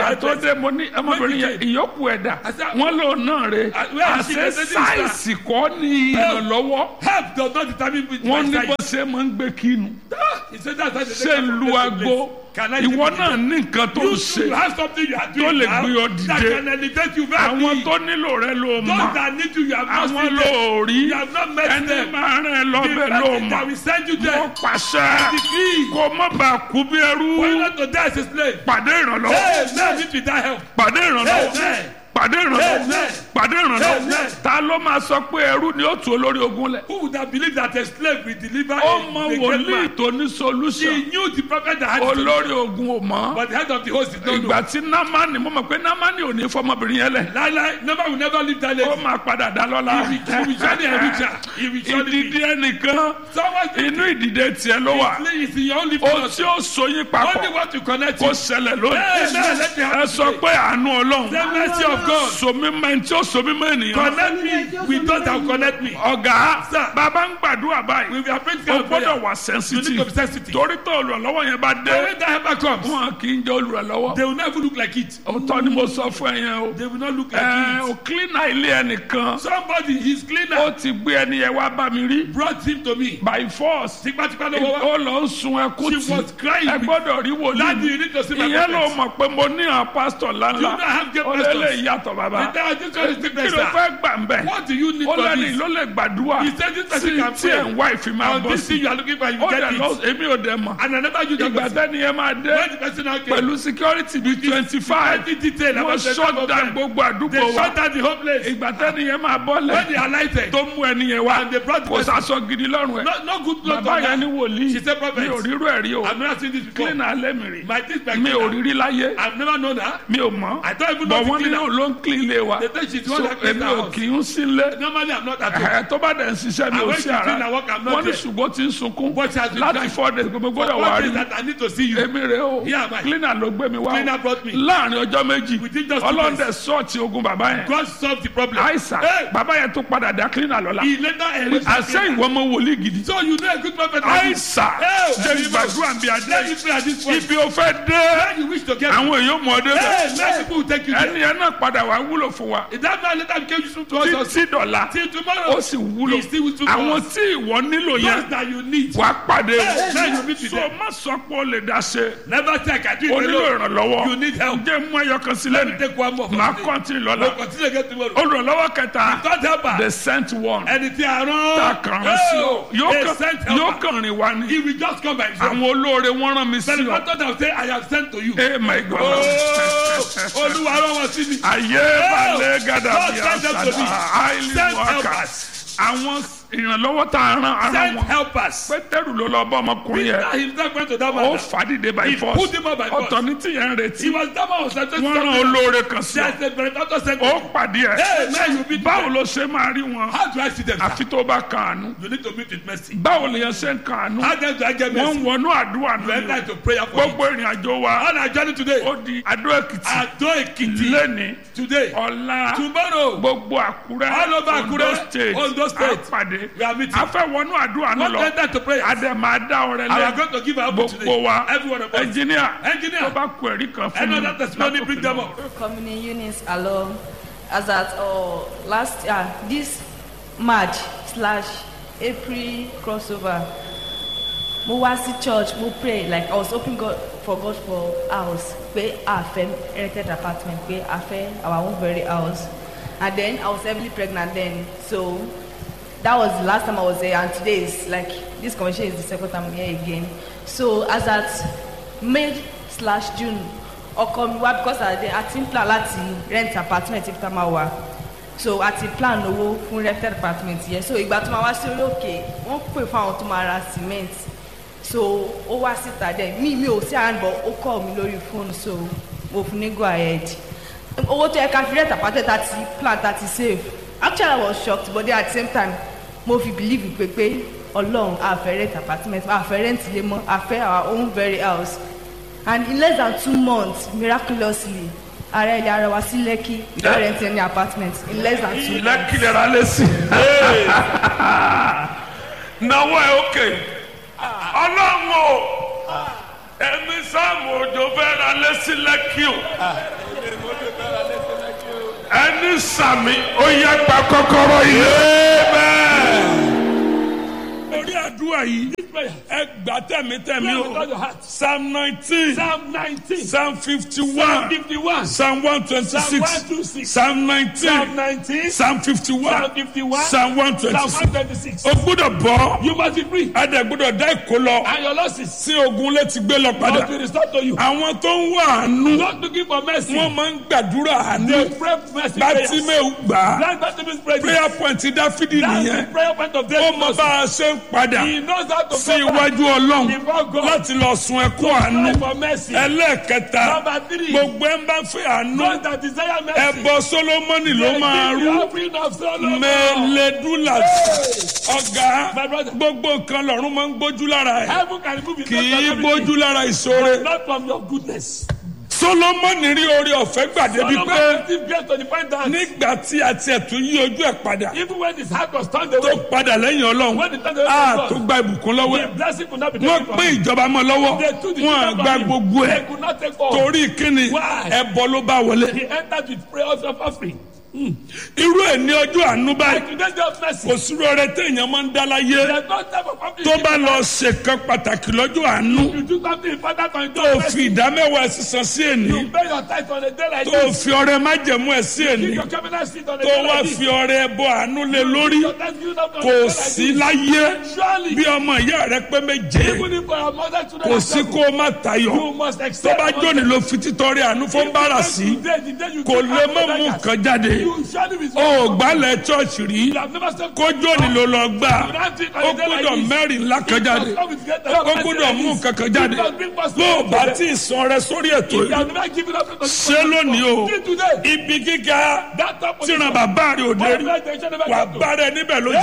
[SPEAKER 3] dé mo ní ọmọbìnrin yẹn ìyókù ẹ̀dá wọ́n lò náà rè àṣẹ sáìsì kọ́ ní ìrànlọ́wọ́
[SPEAKER 4] Help does not determine which
[SPEAKER 3] wọ́n ní
[SPEAKER 4] size.
[SPEAKER 3] bó ṣe máa ń gbé kínu
[SPEAKER 4] He said that's why they
[SPEAKER 3] ṣe ń lu aago ìwọ náà ní nǹkan tó ń
[SPEAKER 4] You
[SPEAKER 3] ṣe
[SPEAKER 4] should have something you are
[SPEAKER 3] tó
[SPEAKER 4] doing
[SPEAKER 3] lè
[SPEAKER 4] now
[SPEAKER 3] gbé ọ
[SPEAKER 4] that
[SPEAKER 3] dìde
[SPEAKER 4] can elevate you very
[SPEAKER 3] àwọn
[SPEAKER 4] big.
[SPEAKER 3] tó nílò rẹ ló
[SPEAKER 4] Those
[SPEAKER 3] mọ̀
[SPEAKER 4] that need you, you have not
[SPEAKER 3] àwọn
[SPEAKER 4] seen
[SPEAKER 3] ló
[SPEAKER 4] them.
[SPEAKER 3] rí
[SPEAKER 4] You have not met
[SPEAKER 3] ẹni
[SPEAKER 4] them.
[SPEAKER 3] máa rìn
[SPEAKER 4] The
[SPEAKER 3] lọ́bẹ̀ ló
[SPEAKER 4] person
[SPEAKER 3] mọ̀
[SPEAKER 4] that will send you
[SPEAKER 3] mo
[SPEAKER 4] there.
[SPEAKER 3] pàṣẹ
[SPEAKER 4] Decree.
[SPEAKER 3] kó má bàa kú bí ẹrú
[SPEAKER 4] For you not to die as a slave.
[SPEAKER 3] pàdé ìrànlọ́wọ́
[SPEAKER 4] Hey, now need without help.
[SPEAKER 3] pàdé ìrànlọ́wọ́
[SPEAKER 4] Amen.
[SPEAKER 3] pàdé ìrànlọ́wọ́
[SPEAKER 4] Amen.
[SPEAKER 3] pàdé ìrànlọ́wọ́
[SPEAKER 4] Amen.
[SPEAKER 3] ta ló máa sọ pé ẹrú ni ó tu olórí ogun lẹ̀
[SPEAKER 4] Who would have believed that a slave will deliver
[SPEAKER 3] ó
[SPEAKER 4] a
[SPEAKER 3] mọ
[SPEAKER 4] great
[SPEAKER 3] wòlíì
[SPEAKER 4] man?
[SPEAKER 3] tó ní solution
[SPEAKER 4] He knew the prophet that had the
[SPEAKER 3] olórí
[SPEAKER 4] solution,
[SPEAKER 3] ogun ò mọ̀
[SPEAKER 4] but the head of the host did not know.
[SPEAKER 3] ìgbà tí námánì mo mọ̀ pé námánì ò ní fọmọbìnrin yẹn lẹ̀
[SPEAKER 4] Lala never will never leave that
[SPEAKER 3] ó
[SPEAKER 4] lady.
[SPEAKER 3] máa padà dá lọ́la
[SPEAKER 4] He will surely enrich her. He will surely
[SPEAKER 3] ìdìde
[SPEAKER 4] be.
[SPEAKER 3] ẹnìkan
[SPEAKER 4] Someone
[SPEAKER 3] inú ìdìde tiẹ̀ ló wà
[SPEAKER 4] is in your only
[SPEAKER 3] ó tí ó so yín
[SPEAKER 4] Only
[SPEAKER 3] papọ̀
[SPEAKER 4] what to connect
[SPEAKER 3] kó
[SPEAKER 4] you.
[SPEAKER 3] ṣẹlẹ̀ lónìí
[SPEAKER 4] Amen. Let me
[SPEAKER 3] ẹ
[SPEAKER 4] have
[SPEAKER 3] sọ pé àánú ọlọ́run
[SPEAKER 4] the mercy of God.
[SPEAKER 3] somi máa ń tí ó somi máa ènìyàn
[SPEAKER 4] Connect me with those that will connect me.
[SPEAKER 3] ọ̀gá
[SPEAKER 4] Sir.
[SPEAKER 3] bàbá ń gbàdúrà báyìí
[SPEAKER 4] We are praying
[SPEAKER 3] o
[SPEAKER 4] for prayer.
[SPEAKER 3] gbọ́dọ̀ wà
[SPEAKER 4] You need
[SPEAKER 3] sensitive
[SPEAKER 4] to be sensitive.
[SPEAKER 3] torí tó olùrànlọ́wọ́ yẹn bá
[SPEAKER 4] But
[SPEAKER 3] dé
[SPEAKER 4] when that helper comes,
[SPEAKER 3] wọn kì í jẹ́ olùrànlọ́wọ́
[SPEAKER 4] they will never look like it.
[SPEAKER 3] òótọ́ ni mo sọ fún ẹ yẹn o
[SPEAKER 4] They will not look like
[SPEAKER 3] ẹ o
[SPEAKER 4] it.
[SPEAKER 3] cleaner ilé ẹnìkan
[SPEAKER 4] Somebody, his
[SPEAKER 3] ó
[SPEAKER 4] cleaner,
[SPEAKER 3] ti gbé ẹni yẹn wá bá mi rí
[SPEAKER 4] brought him to me.
[SPEAKER 3] by force
[SPEAKER 4] Tipátipá ló wọ́ wá.
[SPEAKER 3] ó lọ ń sun ẹkún
[SPEAKER 4] She was
[SPEAKER 3] tí
[SPEAKER 4] crying.
[SPEAKER 3] ẹ gbọ́dọ̀ rí
[SPEAKER 4] Daddy, you
[SPEAKER 3] wòlíì
[SPEAKER 4] need to see my
[SPEAKER 3] ìyẹn ló
[SPEAKER 4] prophet.
[SPEAKER 3] mọ̀ pé mo ní àwọn pásítọ̀
[SPEAKER 4] You
[SPEAKER 3] ńláńlá
[SPEAKER 4] don't have great
[SPEAKER 3] ó lé
[SPEAKER 4] pastors.
[SPEAKER 3] lè yàtọ̀ bàbá
[SPEAKER 4] This one is
[SPEAKER 3] kí
[SPEAKER 4] different,
[SPEAKER 3] ló
[SPEAKER 4] sir.
[SPEAKER 3] fẹ́ gbà ń bẹ̀
[SPEAKER 4] What do you need
[SPEAKER 3] ó
[SPEAKER 4] for
[SPEAKER 3] lẹ́ni
[SPEAKER 4] this?
[SPEAKER 3] ló lè gbàdúrà
[SPEAKER 4] He said this person
[SPEAKER 3] sí
[SPEAKER 4] can
[SPEAKER 3] tí ẹ̀ ń
[SPEAKER 4] pray.
[SPEAKER 3] wá ìfimá
[SPEAKER 4] On
[SPEAKER 3] bọ́
[SPEAKER 4] this thing
[SPEAKER 3] sí
[SPEAKER 4] you are looking for, you
[SPEAKER 3] ó
[SPEAKER 4] get
[SPEAKER 3] dẹ̀ lọ
[SPEAKER 4] it.
[SPEAKER 3] èmi ò dẹ̀ mọ̀
[SPEAKER 4] And I never use that
[SPEAKER 3] ìgbà
[SPEAKER 4] person.
[SPEAKER 3] tẹ́ni yẹn máa dé
[SPEAKER 4] When the person now came,
[SPEAKER 3] pẹ̀lú security bíi 25
[SPEAKER 4] security detail
[SPEAKER 3] wọ́n
[SPEAKER 4] about the
[SPEAKER 3] shut
[SPEAKER 4] type of
[SPEAKER 3] down
[SPEAKER 4] men.
[SPEAKER 3] gbogbo àdúgbò
[SPEAKER 4] They
[SPEAKER 3] wa
[SPEAKER 4] shut down the whole place.
[SPEAKER 3] ìgbà tẹ́ni yẹn máa
[SPEAKER 4] When they
[SPEAKER 3] bọ́lẹ̀
[SPEAKER 4] alighted,
[SPEAKER 3] tó mú ẹni yẹn wá
[SPEAKER 4] and they brought the
[SPEAKER 3] kò
[SPEAKER 4] person.
[SPEAKER 3] sàṣọ gidi lọ́rùn ẹ̀
[SPEAKER 4] No good clothes
[SPEAKER 3] bàbá
[SPEAKER 4] on
[SPEAKER 3] yẹn ní
[SPEAKER 4] her.
[SPEAKER 3] wòlíì
[SPEAKER 4] She said, prophet,
[SPEAKER 3] mi ò rírú ẹ̀ rí o
[SPEAKER 4] I've never seen this before.
[SPEAKER 3] cleaner alẹ́mì rí
[SPEAKER 4] My this
[SPEAKER 3] mi ò rírí láyé
[SPEAKER 4] I've never known her.
[SPEAKER 3] mi ò mọ̀
[SPEAKER 4] I don't even
[SPEAKER 3] bọ̀
[SPEAKER 4] know
[SPEAKER 3] wọ́n
[SPEAKER 4] the
[SPEAKER 3] ní
[SPEAKER 4] cleaner.
[SPEAKER 3] ló ń clean ilé wa
[SPEAKER 4] They think she's the
[SPEAKER 3] so
[SPEAKER 4] one that cleans
[SPEAKER 3] èmi
[SPEAKER 4] the
[SPEAKER 3] ò
[SPEAKER 4] house.
[SPEAKER 3] kì í sílé
[SPEAKER 4] Normally I'm not at home.
[SPEAKER 3] ẹ̀ tó bá dẹ̀ ń ṣiṣẹ́ mi
[SPEAKER 4] And
[SPEAKER 3] ò
[SPEAKER 4] when
[SPEAKER 3] sí
[SPEAKER 4] she
[SPEAKER 3] ara
[SPEAKER 4] clean her work, I'm not
[SPEAKER 3] wọ́n ní
[SPEAKER 4] there.
[SPEAKER 3] ṣùgbọ́n tí ń sunkún
[SPEAKER 4] But she has been
[SPEAKER 3] láti
[SPEAKER 4] crying.
[SPEAKER 3] 4 days gbogbo gbọ́dọ̀ wà
[SPEAKER 4] What
[SPEAKER 3] rí
[SPEAKER 4] is that I need to see you?
[SPEAKER 3] èmi rè o
[SPEAKER 4] Here am I.
[SPEAKER 3] cleaner ló gbé mi wá
[SPEAKER 4] Cleaner
[SPEAKER 3] o
[SPEAKER 4] brought me.
[SPEAKER 3] láàrin ọjọ́ méjì
[SPEAKER 4] Within just 2
[SPEAKER 3] ọlọ́dẹ
[SPEAKER 4] days.
[SPEAKER 3] sọ́ọ̀tì ogun bàbá yẹn
[SPEAKER 4] God solved the problem.
[SPEAKER 3] àìsàn
[SPEAKER 4] Hey,
[SPEAKER 3] bàbá yẹn tó padà dá cleaner lọ́la
[SPEAKER 4] he later enriched the
[SPEAKER 3] àṣẹ
[SPEAKER 4] cleaner.
[SPEAKER 3] ìwọ ọmọ wòlíì gidi
[SPEAKER 4] So you know a good prophet like this.
[SPEAKER 3] àìsàn
[SPEAKER 4] Hey,
[SPEAKER 3] jẹ́ ìgbàdúrà bí adé
[SPEAKER 4] Let me pray at this point.
[SPEAKER 3] ibi ò fẹ́ dé
[SPEAKER 4] When you wish to get
[SPEAKER 3] àwọn èèyàn mọ̀ ọdẹ
[SPEAKER 4] Hey,
[SPEAKER 3] bẹ́ẹ̀
[SPEAKER 4] many people will take you
[SPEAKER 3] ẹni
[SPEAKER 4] there.
[SPEAKER 3] yẹn náà padà wá wúlò fún wa
[SPEAKER 4] That man later became useful to us also.
[SPEAKER 3] títí dọ̀la
[SPEAKER 4] Till tomorrow.
[SPEAKER 3] ó sì wúlò
[SPEAKER 4] He still useful to
[SPEAKER 3] àwọn
[SPEAKER 4] us.
[SPEAKER 3] tí ìwọ nílò
[SPEAKER 4] Those
[SPEAKER 3] yẹn
[SPEAKER 4] that you need.
[SPEAKER 3] wà á pàdé
[SPEAKER 4] Hey, now you meet with
[SPEAKER 3] so
[SPEAKER 4] them.
[SPEAKER 3] má sọ pé o lè dá ṣe
[SPEAKER 4] Never take I do
[SPEAKER 3] o
[SPEAKER 4] it
[SPEAKER 3] nílò
[SPEAKER 4] alone.
[SPEAKER 3] ìrànlọ́wọ́
[SPEAKER 4] You need help.
[SPEAKER 3] jẹ́ mú ẹyọ kan sílẹ̀
[SPEAKER 4] Let me
[SPEAKER 3] ní
[SPEAKER 4] take one more for
[SPEAKER 3] máa
[SPEAKER 4] today.
[SPEAKER 3] kọ́ntì lọ́la
[SPEAKER 4] We'll continue again tomorrow.
[SPEAKER 3] olùrànlọ́wọ́ kẹta
[SPEAKER 4] God help her.
[SPEAKER 3] the sent one
[SPEAKER 4] Ẹni tí a
[SPEAKER 3] tá a
[SPEAKER 4] rán.
[SPEAKER 3] kàn rán sí ọ
[SPEAKER 4] a sent
[SPEAKER 3] yóò
[SPEAKER 4] helper.
[SPEAKER 3] kàn rìn wá ní
[SPEAKER 4] He will just come by himself.
[SPEAKER 3] àwọn olóore wọ́n rán mi sí
[SPEAKER 4] But the
[SPEAKER 3] ọ
[SPEAKER 4] pastor will say, I have sent to you.
[SPEAKER 3] eh my God
[SPEAKER 4] Oh, Olúwa rán wọn sí mi.
[SPEAKER 3] ayé balẹ̀ gàdà
[SPEAKER 4] God
[SPEAKER 3] bí
[SPEAKER 4] send them to me.
[SPEAKER 3] àṣà àìlè
[SPEAKER 4] Send
[SPEAKER 3] wákà
[SPEAKER 4] helpers.
[SPEAKER 3] àwọn ìrànlọ́wọ́ tá a rán ara
[SPEAKER 4] Send
[SPEAKER 3] wọn
[SPEAKER 4] helpers.
[SPEAKER 3] pétérù ló lọ bá ọmọkùnrin
[SPEAKER 4] Peter
[SPEAKER 3] yẹn
[SPEAKER 4] himself went to that
[SPEAKER 3] ó
[SPEAKER 4] man.
[SPEAKER 3] fàdídé by
[SPEAKER 4] He
[SPEAKER 3] force
[SPEAKER 4] put him up by force.
[SPEAKER 3] ọ̀tọ̀ ní tìyẹn ń
[SPEAKER 4] He
[SPEAKER 3] retí
[SPEAKER 4] was that man was sent to
[SPEAKER 3] wọ́n rán
[SPEAKER 4] something.
[SPEAKER 3] olóore kan sí ọ
[SPEAKER 4] There's a benefactor sent to
[SPEAKER 3] ó
[SPEAKER 4] you.
[SPEAKER 3] pàdé ẹ
[SPEAKER 4] Hey, man, you beat
[SPEAKER 3] báwo
[SPEAKER 4] them.
[SPEAKER 3] ló ṣe máa rí wọn
[SPEAKER 4] How do I see them? sir?
[SPEAKER 3] àfi tó bá kan àánú
[SPEAKER 4] You need to meet with mercy.
[SPEAKER 3] báwo lèèyàn ṣe ń kan àánú
[SPEAKER 4] How then do I get
[SPEAKER 3] wọ́n
[SPEAKER 4] mercy?
[SPEAKER 3] ń wọnú àdúrà
[SPEAKER 4] You enter
[SPEAKER 3] nínú
[SPEAKER 4] into prayer for it.
[SPEAKER 3] gbogbo ìrìn àjò wa
[SPEAKER 4] On our journey today,
[SPEAKER 3] ó di Adó Èkìtì
[SPEAKER 4] Ado Ekiti,
[SPEAKER 3] lẹ́ni
[SPEAKER 4] today,
[SPEAKER 3] ọ̀la
[SPEAKER 4] tomorrow,
[SPEAKER 3] gbogbo Àkúrẹ́
[SPEAKER 4] all over
[SPEAKER 3] Ondo
[SPEAKER 4] Akure,
[SPEAKER 3] state
[SPEAKER 4] Ondo State,
[SPEAKER 3] àpàdé
[SPEAKER 4] we are meeting.
[SPEAKER 3] a fẹ́ wọnú àdúrà náà
[SPEAKER 4] Not
[SPEAKER 3] lọ
[SPEAKER 4] enter to prayer.
[SPEAKER 3] adé máa dá ọrẹ
[SPEAKER 4] And we are
[SPEAKER 3] lẹ
[SPEAKER 4] going to give our book today.
[SPEAKER 3] gbogbo wa
[SPEAKER 4] Every one of us.
[SPEAKER 3] ẹnjìníà
[SPEAKER 4] Engineer.
[SPEAKER 3] tó bá kú ẹ̀rí kan fún mi
[SPEAKER 4] Another testimony, bring them up.
[SPEAKER 5] Community Eunice alone as at last this March/April crossover. Mo wá sí church, mo pray like I was hoping God for house, pé a fẹ́ rented apartment, pé a fẹ́ our own very house, and then I was heavily pregnant then, so that was the last time I was there, and today is like this convention is the second time I'm here again. So as at May/June, ọkọ mi wá because I ti ń plan láti rent apartment if tam wà, so a ti plan owó fún rented apartment yẹn, so ìgbà tó máa wá sí orí òkè wọ́n pè fún àwọn tó máa ra cement, so ó wá síta dẹ̀ mi ò sí àárín bọ̀ ó call mi lórí phone, so mo fún ní go ahead. Owó tó yẹ ká fi rent apartment àti plan àti save, actually I was shocked, but then at the same time mo fi believe pé Ọlọ́run a fẹ́ rent apartment, a fẹ́ rent ilé mọ́, a fẹ́ our own very house, and in less than 2 months miraculously ara ilé ara wa sí Lekki without renting any apartment in less than 2 months.
[SPEAKER 3] Lekki lè ra lẹ́sìn náwó ẹ̀ òkè ọlọ́run o ẹ̀mí sáàmù òjò fẹ́ ra lẹ́sìn Lekki o ẹni sàmì ó yẹ gba kọ́kọ́rọ́ yìí. orí àdúrà yìí ẹ gbà tẹ̀mítẹ̀mí o. Psalm 19. Psalm 51. Psalm 126. Psalm 19. Psalm 51. Psalm 126. o gbọ́dọ̀ bọ́.
[SPEAKER 4] You must be free.
[SPEAKER 3] adẹ gbọ́dọ̀ dá ìkó lọ.
[SPEAKER 4] And your losses
[SPEAKER 3] sí ogun létí gbé lọ padà.
[SPEAKER 4] must be restored to you.
[SPEAKER 3] àwọn tó ń wá àánú.
[SPEAKER 4] Not looking for mercy.
[SPEAKER 3] wọ́n máa ń gbàdúrà
[SPEAKER 4] They
[SPEAKER 3] àánú.
[SPEAKER 4] pray mercy prayers.
[SPEAKER 3] Bátíméù gbà á.
[SPEAKER 4] That's Bartimaeus prayer.
[SPEAKER 3] prayer point Dáfídì
[SPEAKER 4] That's the
[SPEAKER 3] nìyẹn.
[SPEAKER 4] prayer point of
[SPEAKER 3] ó
[SPEAKER 4] David.
[SPEAKER 3] mọ bá a ṣe ń padà
[SPEAKER 4] He knows how to
[SPEAKER 3] sí
[SPEAKER 4] go back
[SPEAKER 3] iwájú ọlọ́run
[SPEAKER 4] before God.
[SPEAKER 3] láti lọ sun ẹkún àánú.
[SPEAKER 4] Cry for mercy.
[SPEAKER 3] ẹlẹ́ẹ̀kẹta
[SPEAKER 4] Number 3.
[SPEAKER 3] gbogbo ẹ̀ ń bá fẹ́ àánú.
[SPEAKER 4] Those that desire mercy.
[SPEAKER 3] ẹbọ Sólómọ́nì ló máa
[SPEAKER 4] They give
[SPEAKER 3] rú.
[SPEAKER 4] the offering of Solomon.
[SPEAKER 3] mẹ́lẹ́dúlà ọ̀gá
[SPEAKER 4] My brother.
[SPEAKER 3] gbogbo nǹkan lọ́run máa ń gbójú lára ẹ̀.
[SPEAKER 4] Heaven can remove it.
[SPEAKER 3] kì í gbójú lára ìṣòro.
[SPEAKER 4] Not from your goodness.
[SPEAKER 3] Sólómọ́nì rí orí ọ̀fẹ́ gbàdé bí pé
[SPEAKER 4] Solomon still gets to the point that
[SPEAKER 3] nígbà tí a tiẹ̀ tún yí ojú ẹ̀ padà
[SPEAKER 4] even when his heart was turned
[SPEAKER 3] tó
[SPEAKER 4] away,
[SPEAKER 3] padà lẹ́yìn ọlọ́run
[SPEAKER 4] when he turned away
[SPEAKER 3] a
[SPEAKER 4] from
[SPEAKER 3] tó
[SPEAKER 4] God,
[SPEAKER 3] gba ìbùkún lọ́wọ́
[SPEAKER 4] the
[SPEAKER 3] ẹ̀.
[SPEAKER 4] blessing could not be
[SPEAKER 3] wọ́n
[SPEAKER 4] taken from
[SPEAKER 3] pín
[SPEAKER 4] him.
[SPEAKER 3] ìjọba mọ́ lọ́wọ́
[SPEAKER 4] They took the
[SPEAKER 3] wọ́n
[SPEAKER 4] children
[SPEAKER 3] gba
[SPEAKER 4] from him.
[SPEAKER 3] gbogbo ẹ̀
[SPEAKER 4] They could not take all.
[SPEAKER 3] torí kíni
[SPEAKER 4] Why?
[SPEAKER 3] ẹbọ ló bá wọlé.
[SPEAKER 4] He entered with prayers of offering.
[SPEAKER 3] irú ẹ̀ ní ọjọ́ àánú báyìí
[SPEAKER 4] Like today's day of mercy.
[SPEAKER 3] kò sí rọrẹ téèyàn máa ń dá láyé
[SPEAKER 4] There's no type of offering.
[SPEAKER 3] tó bá lọ ṣèkan pàtàkì lọ́jọ́ àánú
[SPEAKER 4] You do something important on
[SPEAKER 3] tó
[SPEAKER 4] your
[SPEAKER 3] fi ìdámẹ́wàá sísan sí èní
[SPEAKER 4] You pay your tithe on a day like
[SPEAKER 3] tó
[SPEAKER 4] this.
[SPEAKER 3] fi ọrẹ májẹ̀mú ẹ̀ sí èní
[SPEAKER 4] Keep your cabinet seat on a
[SPEAKER 3] tó
[SPEAKER 4] day
[SPEAKER 3] wá
[SPEAKER 4] like this.
[SPEAKER 3] fi ọrẹ ẹbọ àánú lé lórí
[SPEAKER 4] Your thanksgiving up on a
[SPEAKER 3] kò
[SPEAKER 4] day like
[SPEAKER 3] sí
[SPEAKER 4] this.
[SPEAKER 3] láyé
[SPEAKER 4] Surely,
[SPEAKER 3] bí ọmọ ìyá rẹ pé méje
[SPEAKER 4] even if for your mother today,
[SPEAKER 3] kò sí kó má tayọ
[SPEAKER 4] you must
[SPEAKER 3] tó
[SPEAKER 4] accept.
[SPEAKER 3] bá jóni ló fi títọrẹ àánú fún bára sí kò lè má mú nǹkan jáde
[SPEAKER 4] You surely be
[SPEAKER 3] ó gbálẹ̀ chọ́ọ̀chì rí
[SPEAKER 4] You have never said
[SPEAKER 3] kó jóni ló lọ gbà ó gbọ́dọ̀ mẹ́rin ńlá kan jáde ó gbọ́dọ̀ mú nǹkan kan jáde bó o bá tí ì san rẹ sórí ètò
[SPEAKER 4] You
[SPEAKER 3] yìí
[SPEAKER 4] have never given up to
[SPEAKER 3] ṣé lónìí o
[SPEAKER 4] Till today.
[SPEAKER 3] ibi gíga
[SPEAKER 4] That top of
[SPEAKER 3] tíran bàbá rẹ ò dé rí wà bá rẹ níbẹ̀ lójú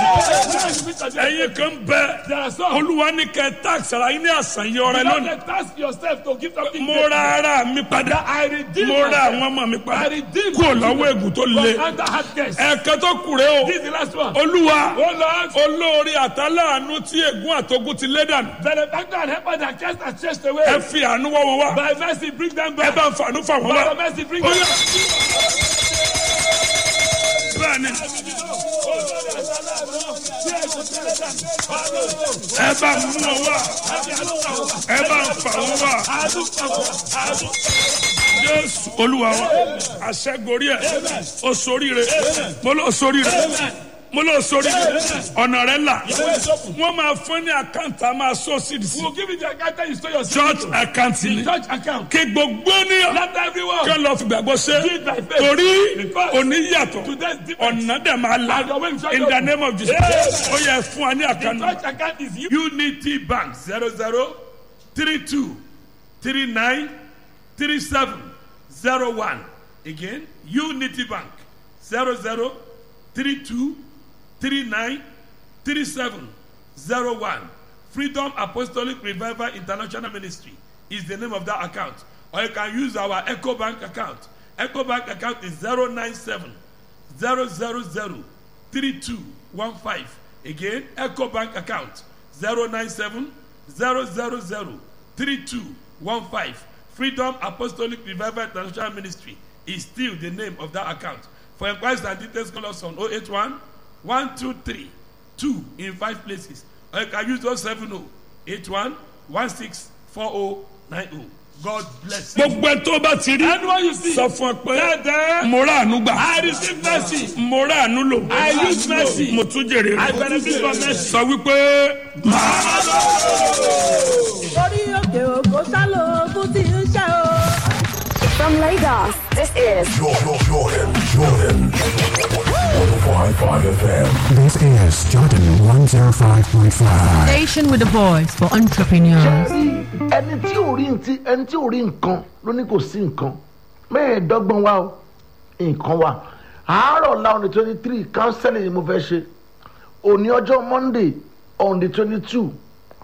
[SPEAKER 3] ẹ̀yin kan bẹ
[SPEAKER 4] There are some.
[SPEAKER 3] olúwa ní kẹ táàkì ara yín ní àṣàyàn ọrẹ
[SPEAKER 4] You
[SPEAKER 3] lónìí
[SPEAKER 4] don't task yourself to give something.
[SPEAKER 3] mo ra ara mi padà
[SPEAKER 4] I redeem
[SPEAKER 3] mo ra
[SPEAKER 4] myself.
[SPEAKER 3] àwọn ọmọ mi
[SPEAKER 4] I
[SPEAKER 3] padà
[SPEAKER 4] redeem
[SPEAKER 3] kúrò lọ́wọ́ ègùn tó le
[SPEAKER 4] from under hard case.
[SPEAKER 3] ẹ̀ẹ̀kan tó kù rẹ o
[SPEAKER 4] This is the last one.
[SPEAKER 3] olúwa
[SPEAKER 4] Oh Lord,
[SPEAKER 3] olórí àtàláàánú tí ègún àtogún ti lé dànù
[SPEAKER 4] benefactor and helper that cast and chased away.
[SPEAKER 3] ẹ fi àánú wọ́ wọn wá
[SPEAKER 4] By mercy, bring them
[SPEAKER 3] ẹ
[SPEAKER 4] back.
[SPEAKER 3] bá ń fàánú fà wọ́n
[SPEAKER 4] By
[SPEAKER 3] wá
[SPEAKER 4] mercy, bring
[SPEAKER 3] Ó
[SPEAKER 4] them
[SPEAKER 3] yá.
[SPEAKER 4] back.
[SPEAKER 3] bẹ́ẹ̀ni ẹ bá mú wọn wá ẹ bá ń fà wọ́n wá jésù olúwa wa àṣẹgorí ẹ o soríire mo lọ soríire mo lọ soríire ọ̀nà rẹ là wọ́n máa fún ní àkáǹtì a máa sọ sí ìdísí
[SPEAKER 4] We'll give you the account and you store your
[SPEAKER 3] church account ni
[SPEAKER 4] church account.
[SPEAKER 3] kí gbogbo ní
[SPEAKER 4] Let everyone.
[SPEAKER 3] kí lọ fi gbàgbọ́ ṣe
[SPEAKER 4] Do it by faith.
[SPEAKER 3] torí
[SPEAKER 4] Because
[SPEAKER 3] òní yàtọ̀
[SPEAKER 4] today's different.
[SPEAKER 3] ọ̀nà dẹ̀ máa la
[SPEAKER 4] And your way is
[SPEAKER 3] in the name of Jesus
[SPEAKER 4] Yes.
[SPEAKER 3] ó yẹ fún wa ní àkáǹtì.
[SPEAKER 4] Church account is you.
[SPEAKER 3] Unity Bank 0032393701. Again, Unity Bank 0032393701. Freedom Apostolic Revival International Ministry is the name of that account. Or you can use our Echo Bank account. Echo Bank account is 097 000 3215. Again, Echo Bank account 097 000 3215. Freedom Apostolic Revival International Ministry is still the name of that account. For inquiries and details, call us on 081 123 2 in 5 places. Or you can use 070 81 164090. God bless you. Gbogbo ẹ tó bá ti rí.
[SPEAKER 4] Anyone you see.
[SPEAKER 3] Sọ fún ẹ pé
[SPEAKER 4] Dada.
[SPEAKER 3] mo rà àánú gbà.
[SPEAKER 4] I receive mercy.
[SPEAKER 3] Mo rà àánú lò.
[SPEAKER 4] I use mercy.
[SPEAKER 3] Mo tún jèrè
[SPEAKER 4] I
[SPEAKER 3] rẹ̀.
[SPEAKER 4] benefit from mercy.
[SPEAKER 3] Sọ wípé màá.
[SPEAKER 6] orí òkè òkò sálò ogun tí ń ṣe o.
[SPEAKER 7] From Lagos, this is
[SPEAKER 8] Jordan 105.5 FM.
[SPEAKER 9] This is Jordan 105.5.
[SPEAKER 10] Station with a voice for entrepreneurs.
[SPEAKER 11] ẹni tí ò rí nǹkan ló ní kò sí nǹkan mẹ́ẹ̀ẹ́dọ́gbọ̀n wa o nǹkan wa àárọ̀ la on the 23 counseling ni mo fẹ́ ṣe òní ọjọ́ Monday on the 22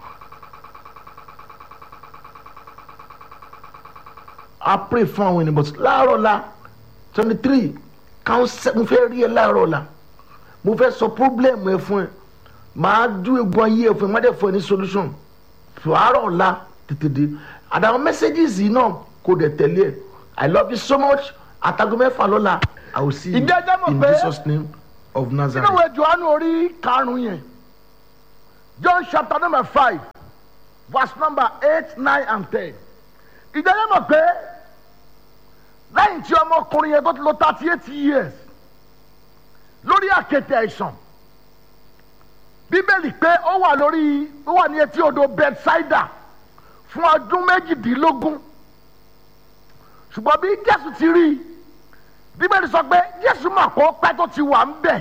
[SPEAKER 11] I pray fún àwọn ènìyàn but láàárọ̀ la 23 counsel mo fẹ́ rí ẹ láàárọ̀ la mo fẹ́ sọ problem ẹ fún ẹ màá dú egun ayé ẹ fún ẹ má dẹ̀ fún ẹ ní solution so àárọ̀ la tètè dé àdàwọn messages yìí náà kò dẹ̀ tẹ̀lé ẹ I love you so much àtàgọ́ mẹ́fà lọ́la I will see you
[SPEAKER 12] Ìdẹ́jẹ́ mọ̀
[SPEAKER 11] in
[SPEAKER 12] pé-
[SPEAKER 11] Jesus' name of Nazareth.
[SPEAKER 12] Nínú ìwé Jòhánù orí karùn-ún yẹn, John chapter number 5, verse number 8, 9 and 10. Ìdẹ́jẹ́ mọ̀ pé lẹ́yìn tí ọmọkùnrin yẹn tó ti lò 38 years lórí àkéte àìsàn, Bíbélì pé ó wà ní etí odò Bethsaida fún ọdún 18. Ṣùgbọ́n bí Jésù ti rí i, Bíbélì sọ pé Jésù mọ̀ kó pẹ́ tó ti wà ń bẹ̀.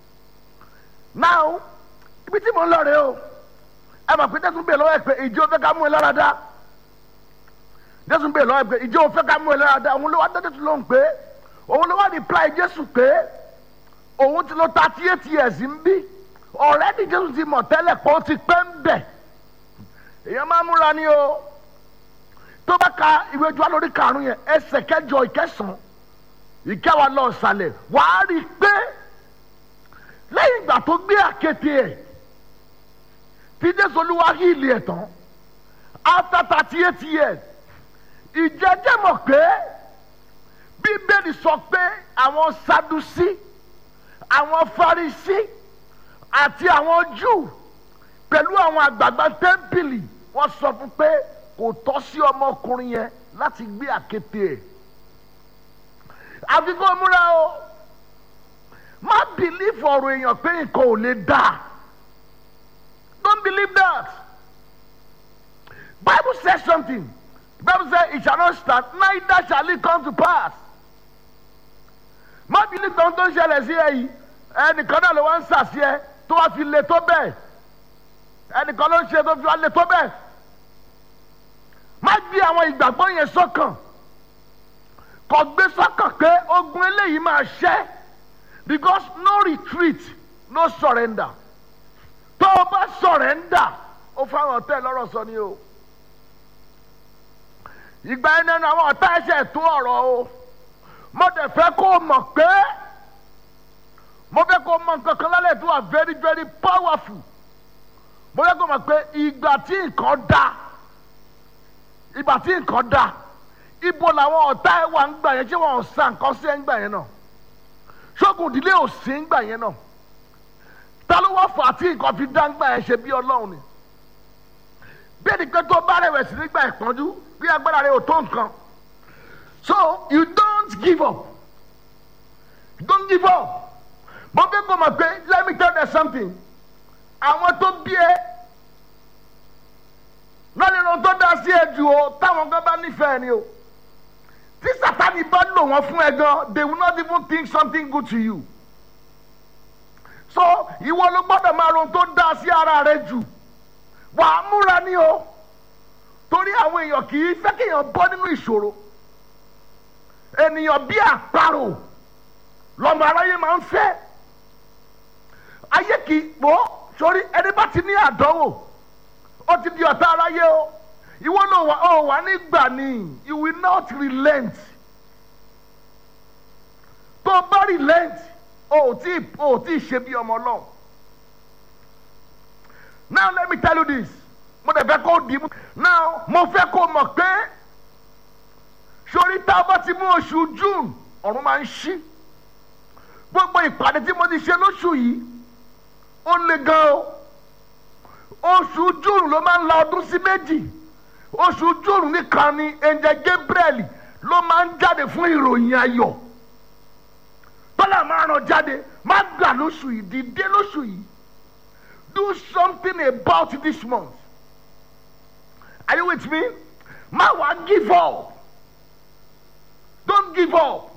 [SPEAKER 12] Now, ibi tí mo ń lọ rèé o, ẹ mọ̀ pé Jésù bèèrè lọ́wọ́ ẹ pé ìjọ fẹ́ ká mú ẹ lára dá. Jésù bèèrè lọ́wọ́ ẹ pé ìjọ fẹ́ ká mú ẹ lára dá. Òun ló wá dẹ́dẹ́ tó lóhùn pé òun ló wá reply Jésù pé òun ti lò 38 years ń bí. Already Jésù ti mọ̀ tẹ́lẹ̀ pé ó ti pẹ́ ń bẹ̀. Èèyàn máa múra ni o. Tó bá ka ìwé Jòhánù lórí karùn-ún yẹn, ẹsẹ̀ kẹjọ ìkẹsàn-án, ìkẹwàá lọ sàlẹ̀, wàá rí i pé lẹ́yìn ìgbà tó gbé àkéte ẹ̀ tí Jésù Olúwa híìlì ẹ̀ tán after 38 years, ìjẹ́jẹ́ mọ̀ pé Bíbélì sọ pé àwọn Sadusí, àwọn Farisí àti àwọn Júù pẹ̀lú àwọn àgbààgbà tẹ́ḿpìlì wọ́n sọ fún pé kò tọ́ sí ọmọkùnrin yẹn láti gbé àkéte ẹ̀. Àfi kó múra o, má believe ọ̀rọ̀ èèyàn pé nǹkan ò lè dà. Don't believe that. Bible says something. Bible says it shall not stand, neither shall it come to pass. Má believe tó ń ṣẹlẹ̀ sí ẹ yìí, ẹnìkan náà ló wá ń sàsí ẹ tó wá fi le tó bẹ́ẹ̀. Ẹnìkan ló ń ṣe tó fi wá le tó bẹ́ẹ̀. Má gbé àwọn ìgbàgbọ́ yẹn sọ́kàn. Kò gbé sọ́kàn pé ogun eléyìí máa ṣẹ́, because no retreat, no surrender. Tó o bá surrender, ó fáwọn ọ̀tá ẹ̀ lọ́rọ̀ sọ ni o. Ìgbà yẹn nínú àwọn ọ̀tá ẹ̀ṣẹ̀ tó ọ̀rọ̀ o. Mo dẹ̀ fẹ́ kó o mọ̀ pé mo fẹ́ kó o mọ̀ nǹkan kan lálẹ́ tó wà very very powerful. Mo fẹ́ kó o mọ̀ pé ìgbà tí nǹkan dá, ibo làwọn ọ̀tá ẹ̀ wà ń gbà yẹn, ṣé wọn ò sa nǹkan sí ẹ̀ ń gbà yẹn náà? Ṣógun ìdílé ò sí ń gbà yẹn náà? Ta ló wá fà á tí nǹkan fi dá ń gbà yẹn ṣe bí Ọlọ́run ni? Bí ẹni pé tó bá rẹ̀wẹ̀sì nígbà ìpọ́njú, bí agbára rẹ̀ ò tó nǹkan. So you don't give up. You don't give up. Mo fẹ́ kó mọ̀ pé let me tell you something. Àwọn tó bí ẹ náà nínú tó dá sí ẹ jù o, táwọn kan bá nífẹ̀ẹ́ ni o. Tí Sátánì bá lò wọ́n fún ẹ gan, they will not even think something good to you. So ìwọ ló gbọ́dọ̀ máa ron tó dá sí ara rẹ jù. Wà á múra ní o. Torí àwọn èèyàn kì í fẹ́ kéèyàn bọ́ nínú ìṣòro. Ènìyàn bí àparò lọ́mọ aráyé máa ń fẹ́. Ayé kì í pọ̀ sórí ẹni bá ti ní àdánwò. Ó ti di ọ̀tá aráyé o. Ìwọ náà wà nígbà ni, you will not relent. Tó o bá relent, o ò tí ì ṣe bí ọmọ Ọlọ́run. Now let me tell you this. Mo dẹ̀ fẹ́ kó di mú. Now mo fẹ́ kó mọ̀ pé sórí tá a bá ti mú oṣù June, ọ̀run máa ń ṣí. Gbogbo ìpàdé tí mo ti ṣe lóṣù yìí, ó le gan o. Oṣù June ló máa ń la ọdún sí méjì. Oṣù June nìkan ni Angel Gabriel ló máa ń jáde fún ìròyìn ayọ̀. Tọ́lá máa ràn jáde, má gbà lóṣù yìí, dìde lóṣù yìí. Do something about this month. Are you with me? Má wá give up. Don't give up.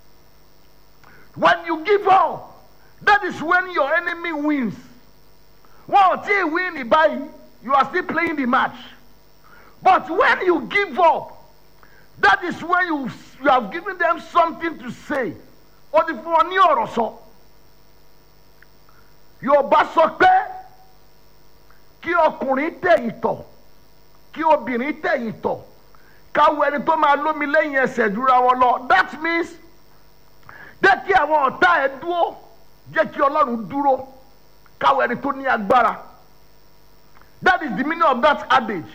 [SPEAKER 12] When you give up, that is when your enemy wins. Well, till you win it by, you are still playing the match. But when you give up, that is when you have given them something to say. Or the funny or so. Yorùbá sọ pé kí ọkùnrin tẹ̀yìn tọ̀, kí obìnrin tẹ̀yìn tọ̀, káwọ ẹni tó máa lómi lẹ́yìn ẹsẹ̀ dúra wọn lọ. That means jẹ́ kí àwọn ọ̀tá ẹ dúró, jẹ́ kí Ọlọ́run dúró, káwọ ẹni tó ní agbára. That is the meaning of that adage.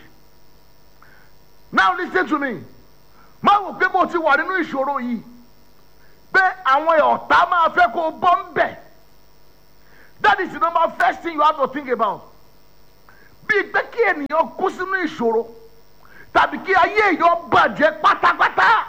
[SPEAKER 12] Now listen to me. Má wò pé bó ti wà nínú ìṣòro yìí, pé àwọn ọ̀tá máa fẹ́ kó bọ́ ń bẹ̀. That is the number first thing you have to think about. Bí pé kí ènìyàn kú sínú ìṣòro tàbí kí ayé èèyàn bàjẹ́ pátápátá.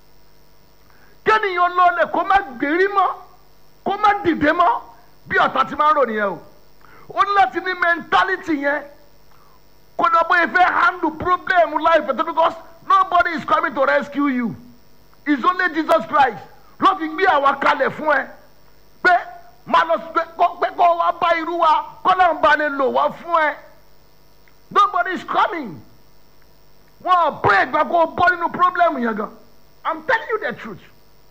[SPEAKER 12] Kí ènìyàn lọlẹ̀ kó má gbèrí mọ́, kó má dìde mọ́ bí ọ̀tá ti máa ń rò nìyẹn o. Ó ní láti ní mentality yẹn. Kò dọ̀ bóyá fẹ́ handle problem life because nobody is coming to rescue you. It's only Jesus Christ. Ló fi gbé àwa kalẹ̀ fún ẹ pé máa lọ pé kó wá bá irú wa kó náà bá lè lò wá fún ẹ. Nobody is coming. Wọ́n pray gba kó bọ́ nínú problem yẹn gan. I'm telling you the truth.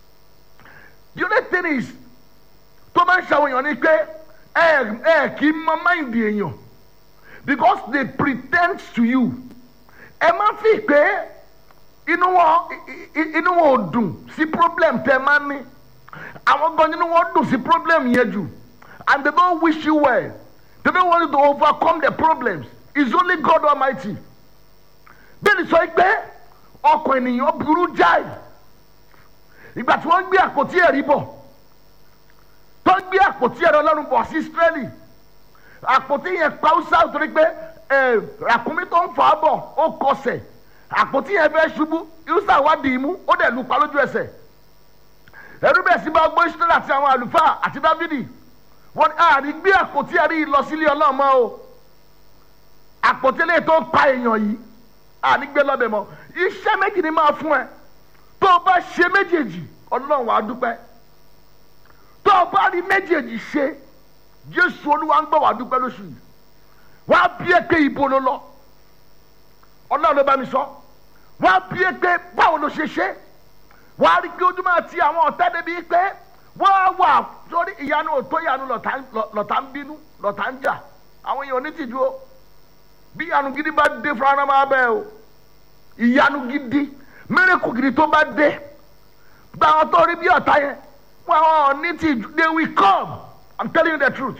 [SPEAKER 12] The only thing is tó máa ń ṣàwọn èèyàn ni pé ẹ kì í mọ mind èèyàn because they pretend to you. Ẹ máa fi pé inú wọn ò dùn sí problem tẹ máa ní. Àwọn gan inú wọn dùn sí problem yẹn jù and they don't wish you well. They don't want you to overcome the problems. It's only God Almighty. Bẹ́ẹ̀ni sọ pé ọkàn ènìyàn burú jáì. Ìgbà tí wọ́n gbé àpótí ẹ̀rí bọ̀ tó gbé àpótí ẹ̀rí Ọlọ́run bọ̀ sí Ísírẹ́lì. Àpótí yẹn pa Húsá torí pé ràkúnmí tó ń fà á bọ̀ ó kọsẹ̀. Àpótí yẹn fẹ́ ṣubú Húsá wá dì í mú ó dẹ̀ lù pa lójú ẹsẹ̀. Ẹ̀rù bẹ̀ sí bá gbọ́ Ísírẹ́lì àti àwọn àlùfáà àti Dáfídì. Wọ́n ní àní gbé àpótí ẹ̀rí lọ sílé Ọlọ́run mọ́ o. Àpótí lè tó pa èèyàn yìí àní gbé lọ́bẹ̀ mọ́. Iṣẹ́ méjì ni máa fún ẹ. Tó o bá ṣe méjèèjì Ọlọ́run wàá dúpẹ́. Tó o bá rí méjèèjì ṣe Jésù Olúwa ń gbọ́ wàá dúpẹ́ lóṣù yìí. Wàá bí eke ibo ló lọ. Ọlọ́run ló bá mi sọ. Wàá bí eke báwo ló ṣe ṣe. Wàá rí pé ojú máa ti àwọn ọ̀tá débi pé wọ́n wà sórí ìyanu òtó ìyanu lọ̀tá ń bínú lọ̀tá ń jà. Àwọn èèyàn onítìjú o. Bí ìyanu gidi bá dé fúnra náà máa bẹ́ẹ̀ o. Ìyanu gidi miracle gidi tó bá dé. Gba àwọn tó rí bí ọ̀tá yẹn. Wọ́n onítìjú they will come. I'm telling you the truth.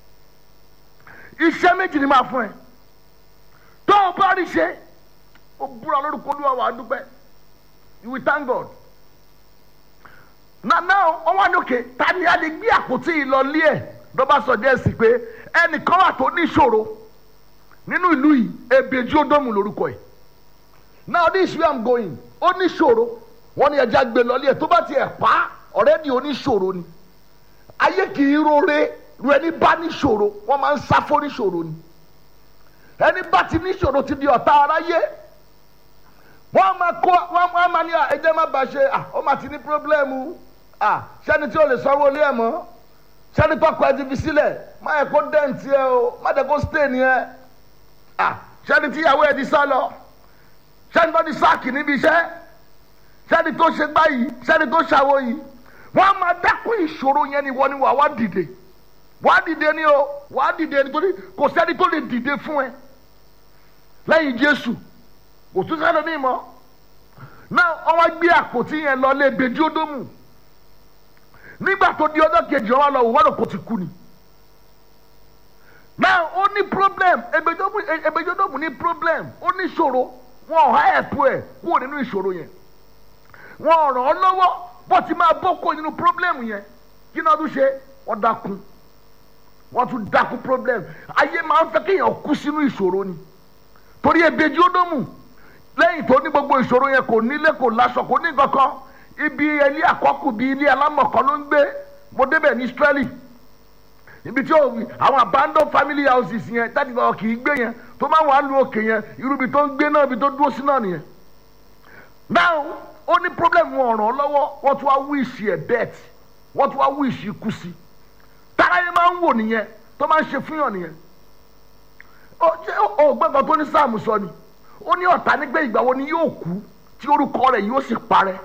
[SPEAKER 12] Iṣẹ́ méjì ni máa fún ẹ. Tó o bá rí ṣe, o búra lórúkọ Olúwa wàá dúpẹ́. You will thank God. Now, wọ́n wá ní òkè ta ni a lè gbé àpótí yìí lọ lé ẹ̀ ló bá sọ díẹ̀ sí pé ẹnìkan wà tó ní ìṣòro nínú ìlú yìí Èbèjì Ódómù lórúkọ ẹ̀. Now this is where I'm going. Ó ní ìṣòro wọ́n ní ẹja gbé lọ lé ẹ̀ tó bá tiẹ̀ pa ọ̀rẹ́dì oníṣòro ni. Ayé kì í rore ru ẹni bá níṣòro wọ́n máa ń sá fún níṣòro ni. Ẹni bá ti níṣòro ti di ọ̀tá aráyé. Wọ́n máa ní ẹjẹ́ má bàa ṣe ó máa ti ní pírọ́blẹ́mù. Sẹ́ni tí o lè sanwó ilé ẹ̀ mọ́ sẹ́ni tó kọ ẹ ti fi sílẹ̀ má yẹ kó dẹ́ǹtì ẹ o má yẹ kó stéènì ẹ sẹ́ni tí ìyàwó ẹ ti sá lọ sẹ́ni tó ti sáàkì níbi iṣẹ́ sẹ́ni tó ṣe gbá yìí sẹ́ni tó ṣàwó yìí wọ́n máa dákún ìṣòro yẹn ni wọ́n ní wàá dìde ni o wàá dìde nítorí kò sẹ́ni tó lè dìde fún ẹ lẹ́yìn Jésù kò tún sẹ́ni ní ìmọ̀ náà wọ́n wá gbé àpótí yẹn lọ lé Èbèjì Ódómù. Nígbà tó di ọjọ́ kejì wọn lọ wọ́n kò ti kú ni. Now ó ní problem Èbèjì Ódómù ní problem ó ní ìṣòro wọn ò hẹ́ẹ̀pù ẹ̀ kúrò nínú ìṣòro yẹn. Wọn ò ràn án lọ́wọ́ bó ti máa bọ́ kó nínú problem yẹn kí náà tún ṣe wọ́n dákun wọ́n tún dákun problem. Ayé máa ń fẹ́ kéèyàn kú sínú ìṣòro ni. Torí Èbèjì Ódómù lẹ́yìn tó ní gbogbo ìṣòro yẹn kò nílé kò láṣọ kò ní kankan. Ibi ilé àkọ́kù bíi ilé alámọ̀kọ́ ló ń gbé mo débẹ̀ ní Israeli ibi tí àwọn abandoned family houses yẹn tàbí ọ̀ kì í gbé yẹn tó máa wà lu òkè yẹn irú ibi tó ń gbé náà ibi tó dúró sí náà nìyẹn. Now ó ní problem wọn ràn án lọ́wọ́ wọ́n tún wá wíìsì ẹ̀ death wọ́n tún wá wíìsì ikú sí tára yẹn máa ń wò nìyẹn tó máa ń ṣe fúnyàn nìyẹn. Ó gbọ́dọ̀ tó ní Sáàmù sọ ni ó ní ọ̀tá nígbẹ́ ìgbà wo ni yóò kú tí orúkọ rẹ̀ yóò sì parẹ́.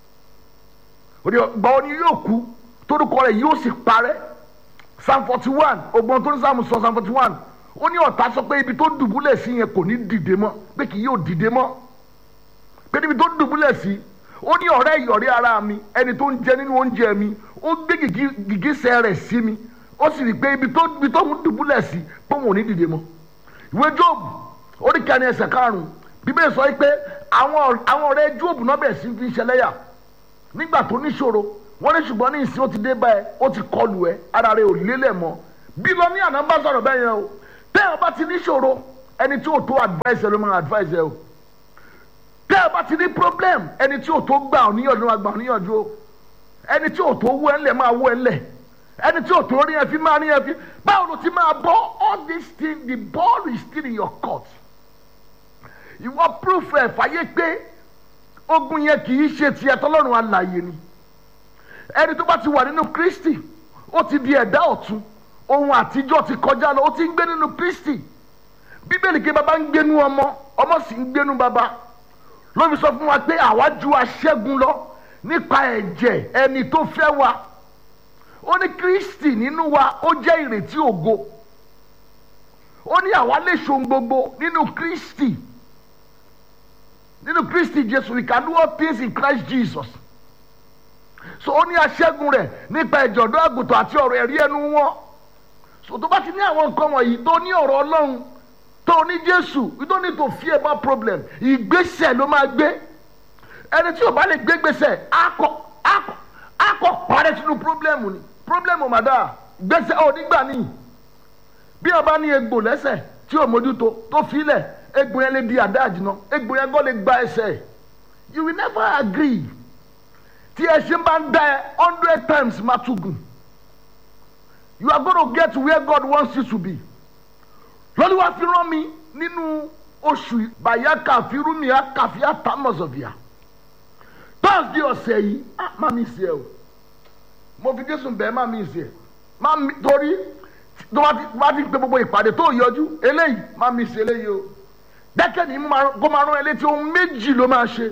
[SPEAKER 12] Gbàwọ́ ni yóò kú torúkọ rẹ̀ yóò sì parẹ́. Psalm 41 ọgbọ́n tó ní Sáàmù sọ Psalm 41 ó ní ọ̀tá sọ pé ibi tó dùbúlẹ̀ sí yẹn kò ní dìde mọ́ pé kì yóò dìde mọ́ pé níbi tó dùbúlẹ̀ sí ó ní ọ̀rẹ́ ìyọ̀rí ara mi ẹni tó ń jẹ nínú oúnjẹ mi ó gbé gìgísẹ̀ rẹ̀ sí mi ó sì rí pé ibi tó ń dùbúlẹ̀ sí pé òun ò ní dìde mọ́. Ìwé Jóòbù orí kẹrin ẹsẹ̀ karùn-ún Bíbélì sọ pé àwọn ọ̀rẹ́ Jóòbù náà bẹ̀rẹ̀ sí fi ṣẹlẹ́yà nígbà tó níṣòro wọ́n ní ṣùgbọ́n ní ìsìn ó ti dé báyìí ó ti kọlù ẹ ara rẹ ò lélẹ̀ mọ́ bílíọ̀nìyà náà bá sọ̀rọ̀ bẹ́ẹ̀ yẹn o tẹ́ ẹ bá ti ní ṣòro ẹni tí ò tó advice ẹ ló máa advice ẹ o tẹ́ ẹ bá ti ní problem ẹni tí ò tó gbà ọ́ níyànjú máa gbà ọ́ níyànjú o ẹni tí ò tó wọ́ ẹ ńlẹ̀ máa wọ́ ẹ ńlẹ̀ ẹni tí ò tó rí ẹ fi máa rí ẹ fi báwo ló ti máa bọ́ all this thing the ball is still in your court ìwọ proof ẹ fàyè pé ogun yẹn kì í ṣe tiẹ̀ tọ́lọ́run alààyè ni ẹni tó bá ti wà nínú Kristi ó ti di ẹ̀dá ọ̀tun ohun àtijọ́ ti kọjá lọ ó ti ń gbé nínú Kristi bíbélì kí baba ń gbénú ọmọ ọmọ sì ń gbénú baba ló fi sọ fún wa pé àwa ju aṣẹ́gun lọ nípa ẹ̀jẹ̀ ẹni tó fẹ́ wa ó ní Kristi nínú wa ó jẹ́ ìrètí ògo ó ní àwa lè ṣohun gbogbo nínú Kristi Jésù we can do all things in Christ Jesus so ó ní aṣẹ́gun rẹ̀ nípa ẹ̀jẹ̀ ọ̀dọ́ àgùntàn àti ọ̀rọ̀ ẹ̀rí ẹnu wọn so tó bá ti ní àwọn nǹkan wọ̀nyí tó ní ọ̀rọ̀ Ọlọ́run tó ní Jésù you don't need to fear about problem ìgbésẹ̀ ló máa gbé ẹni tí o bá lè gbé gbèsè akọ parẹ́ sínú problem ni problem ò má dáa gbèsè ò nígbà ní bí o bá ní egbò lẹ́sẹ̀ tí o mójútó tó filẹ̀ egbò yẹn lè di àdá àjìnà egbò yẹn gbọ́ lè gba ẹsẹ̀ you will never agree tí ẹṣin bá ń dá ẹ 100 times má tún gùn you are going to get to where God wants you to be lọ́lúwa fi rán mi nínú oṣù bàyákà fírúmìá kàfíà támọ̀sọ̀fìà Thursday ọ̀sẹ̀ yìí má mi sí ẹ o mo fi Jésù bẹ́ẹ̀ má mi sí ẹ má mi torí tó bá ti gbé gbogbo ìpàdé tó yọjú eléyìí má mi sí eléyìí o dẹ́kẹ́ ní kó máa rán ẹ létí ohun méjì ló máa ṣe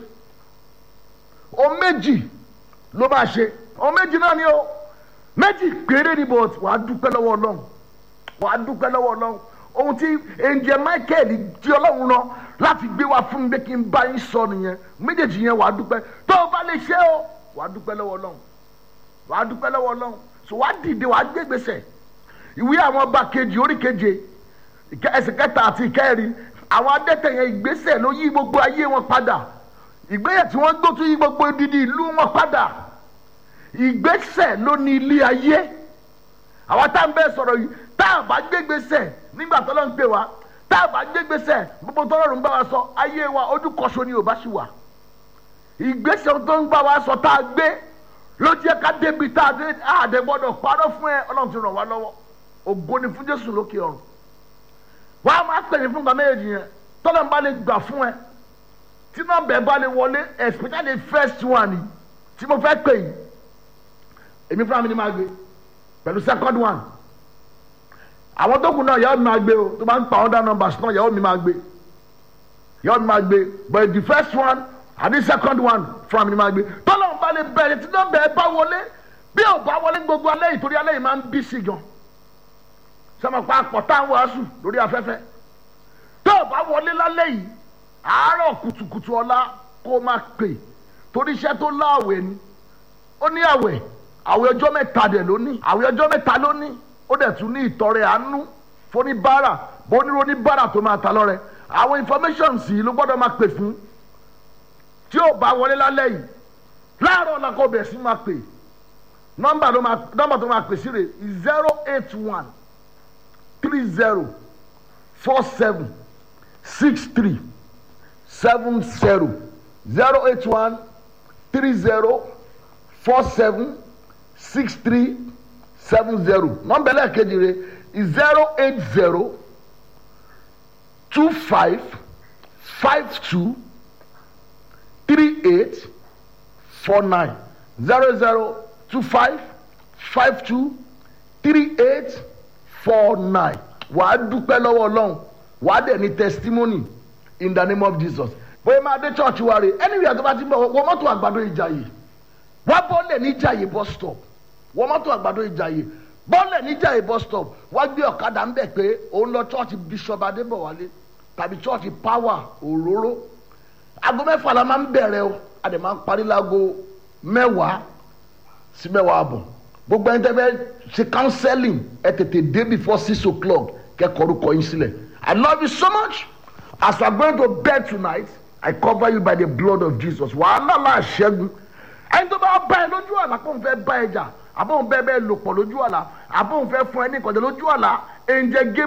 [SPEAKER 12] ohun méjì ló máa ṣe ohun méjì náà ni o méjì péré ni but wàá dúpẹ́ lọ́wọ́ Ọlọ́run ohun tí angel Michael tí Ọlọ́run rán láti gbé wá fún mi pé kí n bá yín sọ nìyẹn méjèèjì yẹn wàá dúpẹ́ tó o bá lè ṣe o wàá dúpẹ́ lọ́wọ́ Ọlọ́run so wàá dìde wàá gbé gbèsè ìwé àwọn ọba kejì orí keje ẹsẹ̀ kẹta àti ìkẹrin àwọn adẹ́tẹ̀ yẹn ìgbésẹ̀ ló yí gbogbo ayé wọn padà ìgbésẹ̀ tí wọ́n gbó tún yí gbogbo odidi ìlú wọn padà ìgbésẹ̀ ló ní ilé ayé àwọn tá à ń bẹ sọ̀rọ̀ yìí tá a bá gbé gbèsè nígbà tó lọ ń pè wá tá a bá gbé gbèsè gbogbo tọ́lọ́run bá wa sọ ayé wa ojú kọ́ṣọ́ ni ò bá ṣì wà ìgbésẹ̀ tó ń bá wa sọ tá a gbé ló jẹ́ ká débi tá a dé àdé gbọ́dọ̀ parọ́ fún ẹ Ọlọ́run ti ràn wá lọ́wọ́ ògo ni fún Jésù lókè ọ̀run wàá máa pèyìn fún gbàmé èjì yẹn tọ́lọ́run bá lè gbà fún ẹ tí nọ́mbà bá lè wọlé especially first one tí mo fẹ́ pè yìí èmi fúnra mi ni máa gbé pẹ̀lú second one àwọn tó kù náà yàwó mi máa gbé o tó bá ń pa other numbers náà yàwó mi máa gbé but the first one and the second one fúnra mi ni máa gbé tọ́lọ́run bá lè bẹ̀rẹ̀ tí nọ́mbà ẹ bá wọlé bí ò bá wọlé gbogbo alẹ́ yìí torí alẹ́ yìí máa ń bí sí gan sọmọ pa àpọ̀tá ń wàásù lórí afẹ́fẹ́ tó o bá wọlé lálẹ́ yìí àárọ̀ kùtùkùtù ọ̀la kó o máa pè torí iṣẹ́ tó láàwẹ̀ ni ó ní àwẹ̀ ọjọ́ mẹ́ta dẹ̀ ló ní àwẹ̀ ọjọ́ mẹ́ta ló ní ó dẹ̀ tún ní ìtọrẹ àánú fóníbàárà bóníróníbàárà tó máa ta lọ́rẹ àwọn information sì ló gbọ́dọ̀ máa pè fún tí ó bá wọlé lálẹ́ yìí láàárọ̀ ọ̀la kó bẹ̀ sí máa pè nọ́mbà tó máa pè sí rẹ̀ 081 30 47 63 70 081 30 47 63 70 nọ́mbà ẹlẹ́ẹ̀kejì rẹ̀ 080 25 52 38 49 00 25 52 38 49 wàá dúpẹ́ lọ́wọ́ Ọlọ́run wàá dẹ̀ ní testimony in the name of Jesus bóyá máa dé church wa rè anywhere tó bá ti bọ̀ wọ́n mọ́tò àgbàdo Ìjàyè wá bọ́ọ̀lẹ̀ ní Ìjàyè bus stop wọ́n mọ́tò àgbàdo Ìjàyè bọ́ọ̀lẹ̀ ní Ìjàyè bus stop wá gbé ọ̀kadà ń bẹ̀ pé òun lọ church Bishop Adébọ̀wálé tàbí church Power Òróró aago 6 la máa ń bẹ̀rẹ̀ o a dẹ̀ máa ń parí láago 10 sí 10:15 gbogbo ẹni tẹ́ fẹ́ ṣe counseling ẹ tètè dé before 6 o'clock kẹ́kọ̀ọ́ orúkọ yín sílẹ̀. I love you so much. As I'm going to bed tonight, I cover you by the blood of Jesus. Wàhálà láà ṣẹ́gun ẹni tó bá bá ẹ lójú àlá pé òun fẹ́ bá ẹ jà àbóhùn bẹ́ẹ̀ bẹ́ẹ̀ lò pọ̀ lójú àlá àbóhùn fẹ́ fún ẹ ní ìkọ̀jẹ́ lójú àlá ẹ̀ǹjẹ̀ gé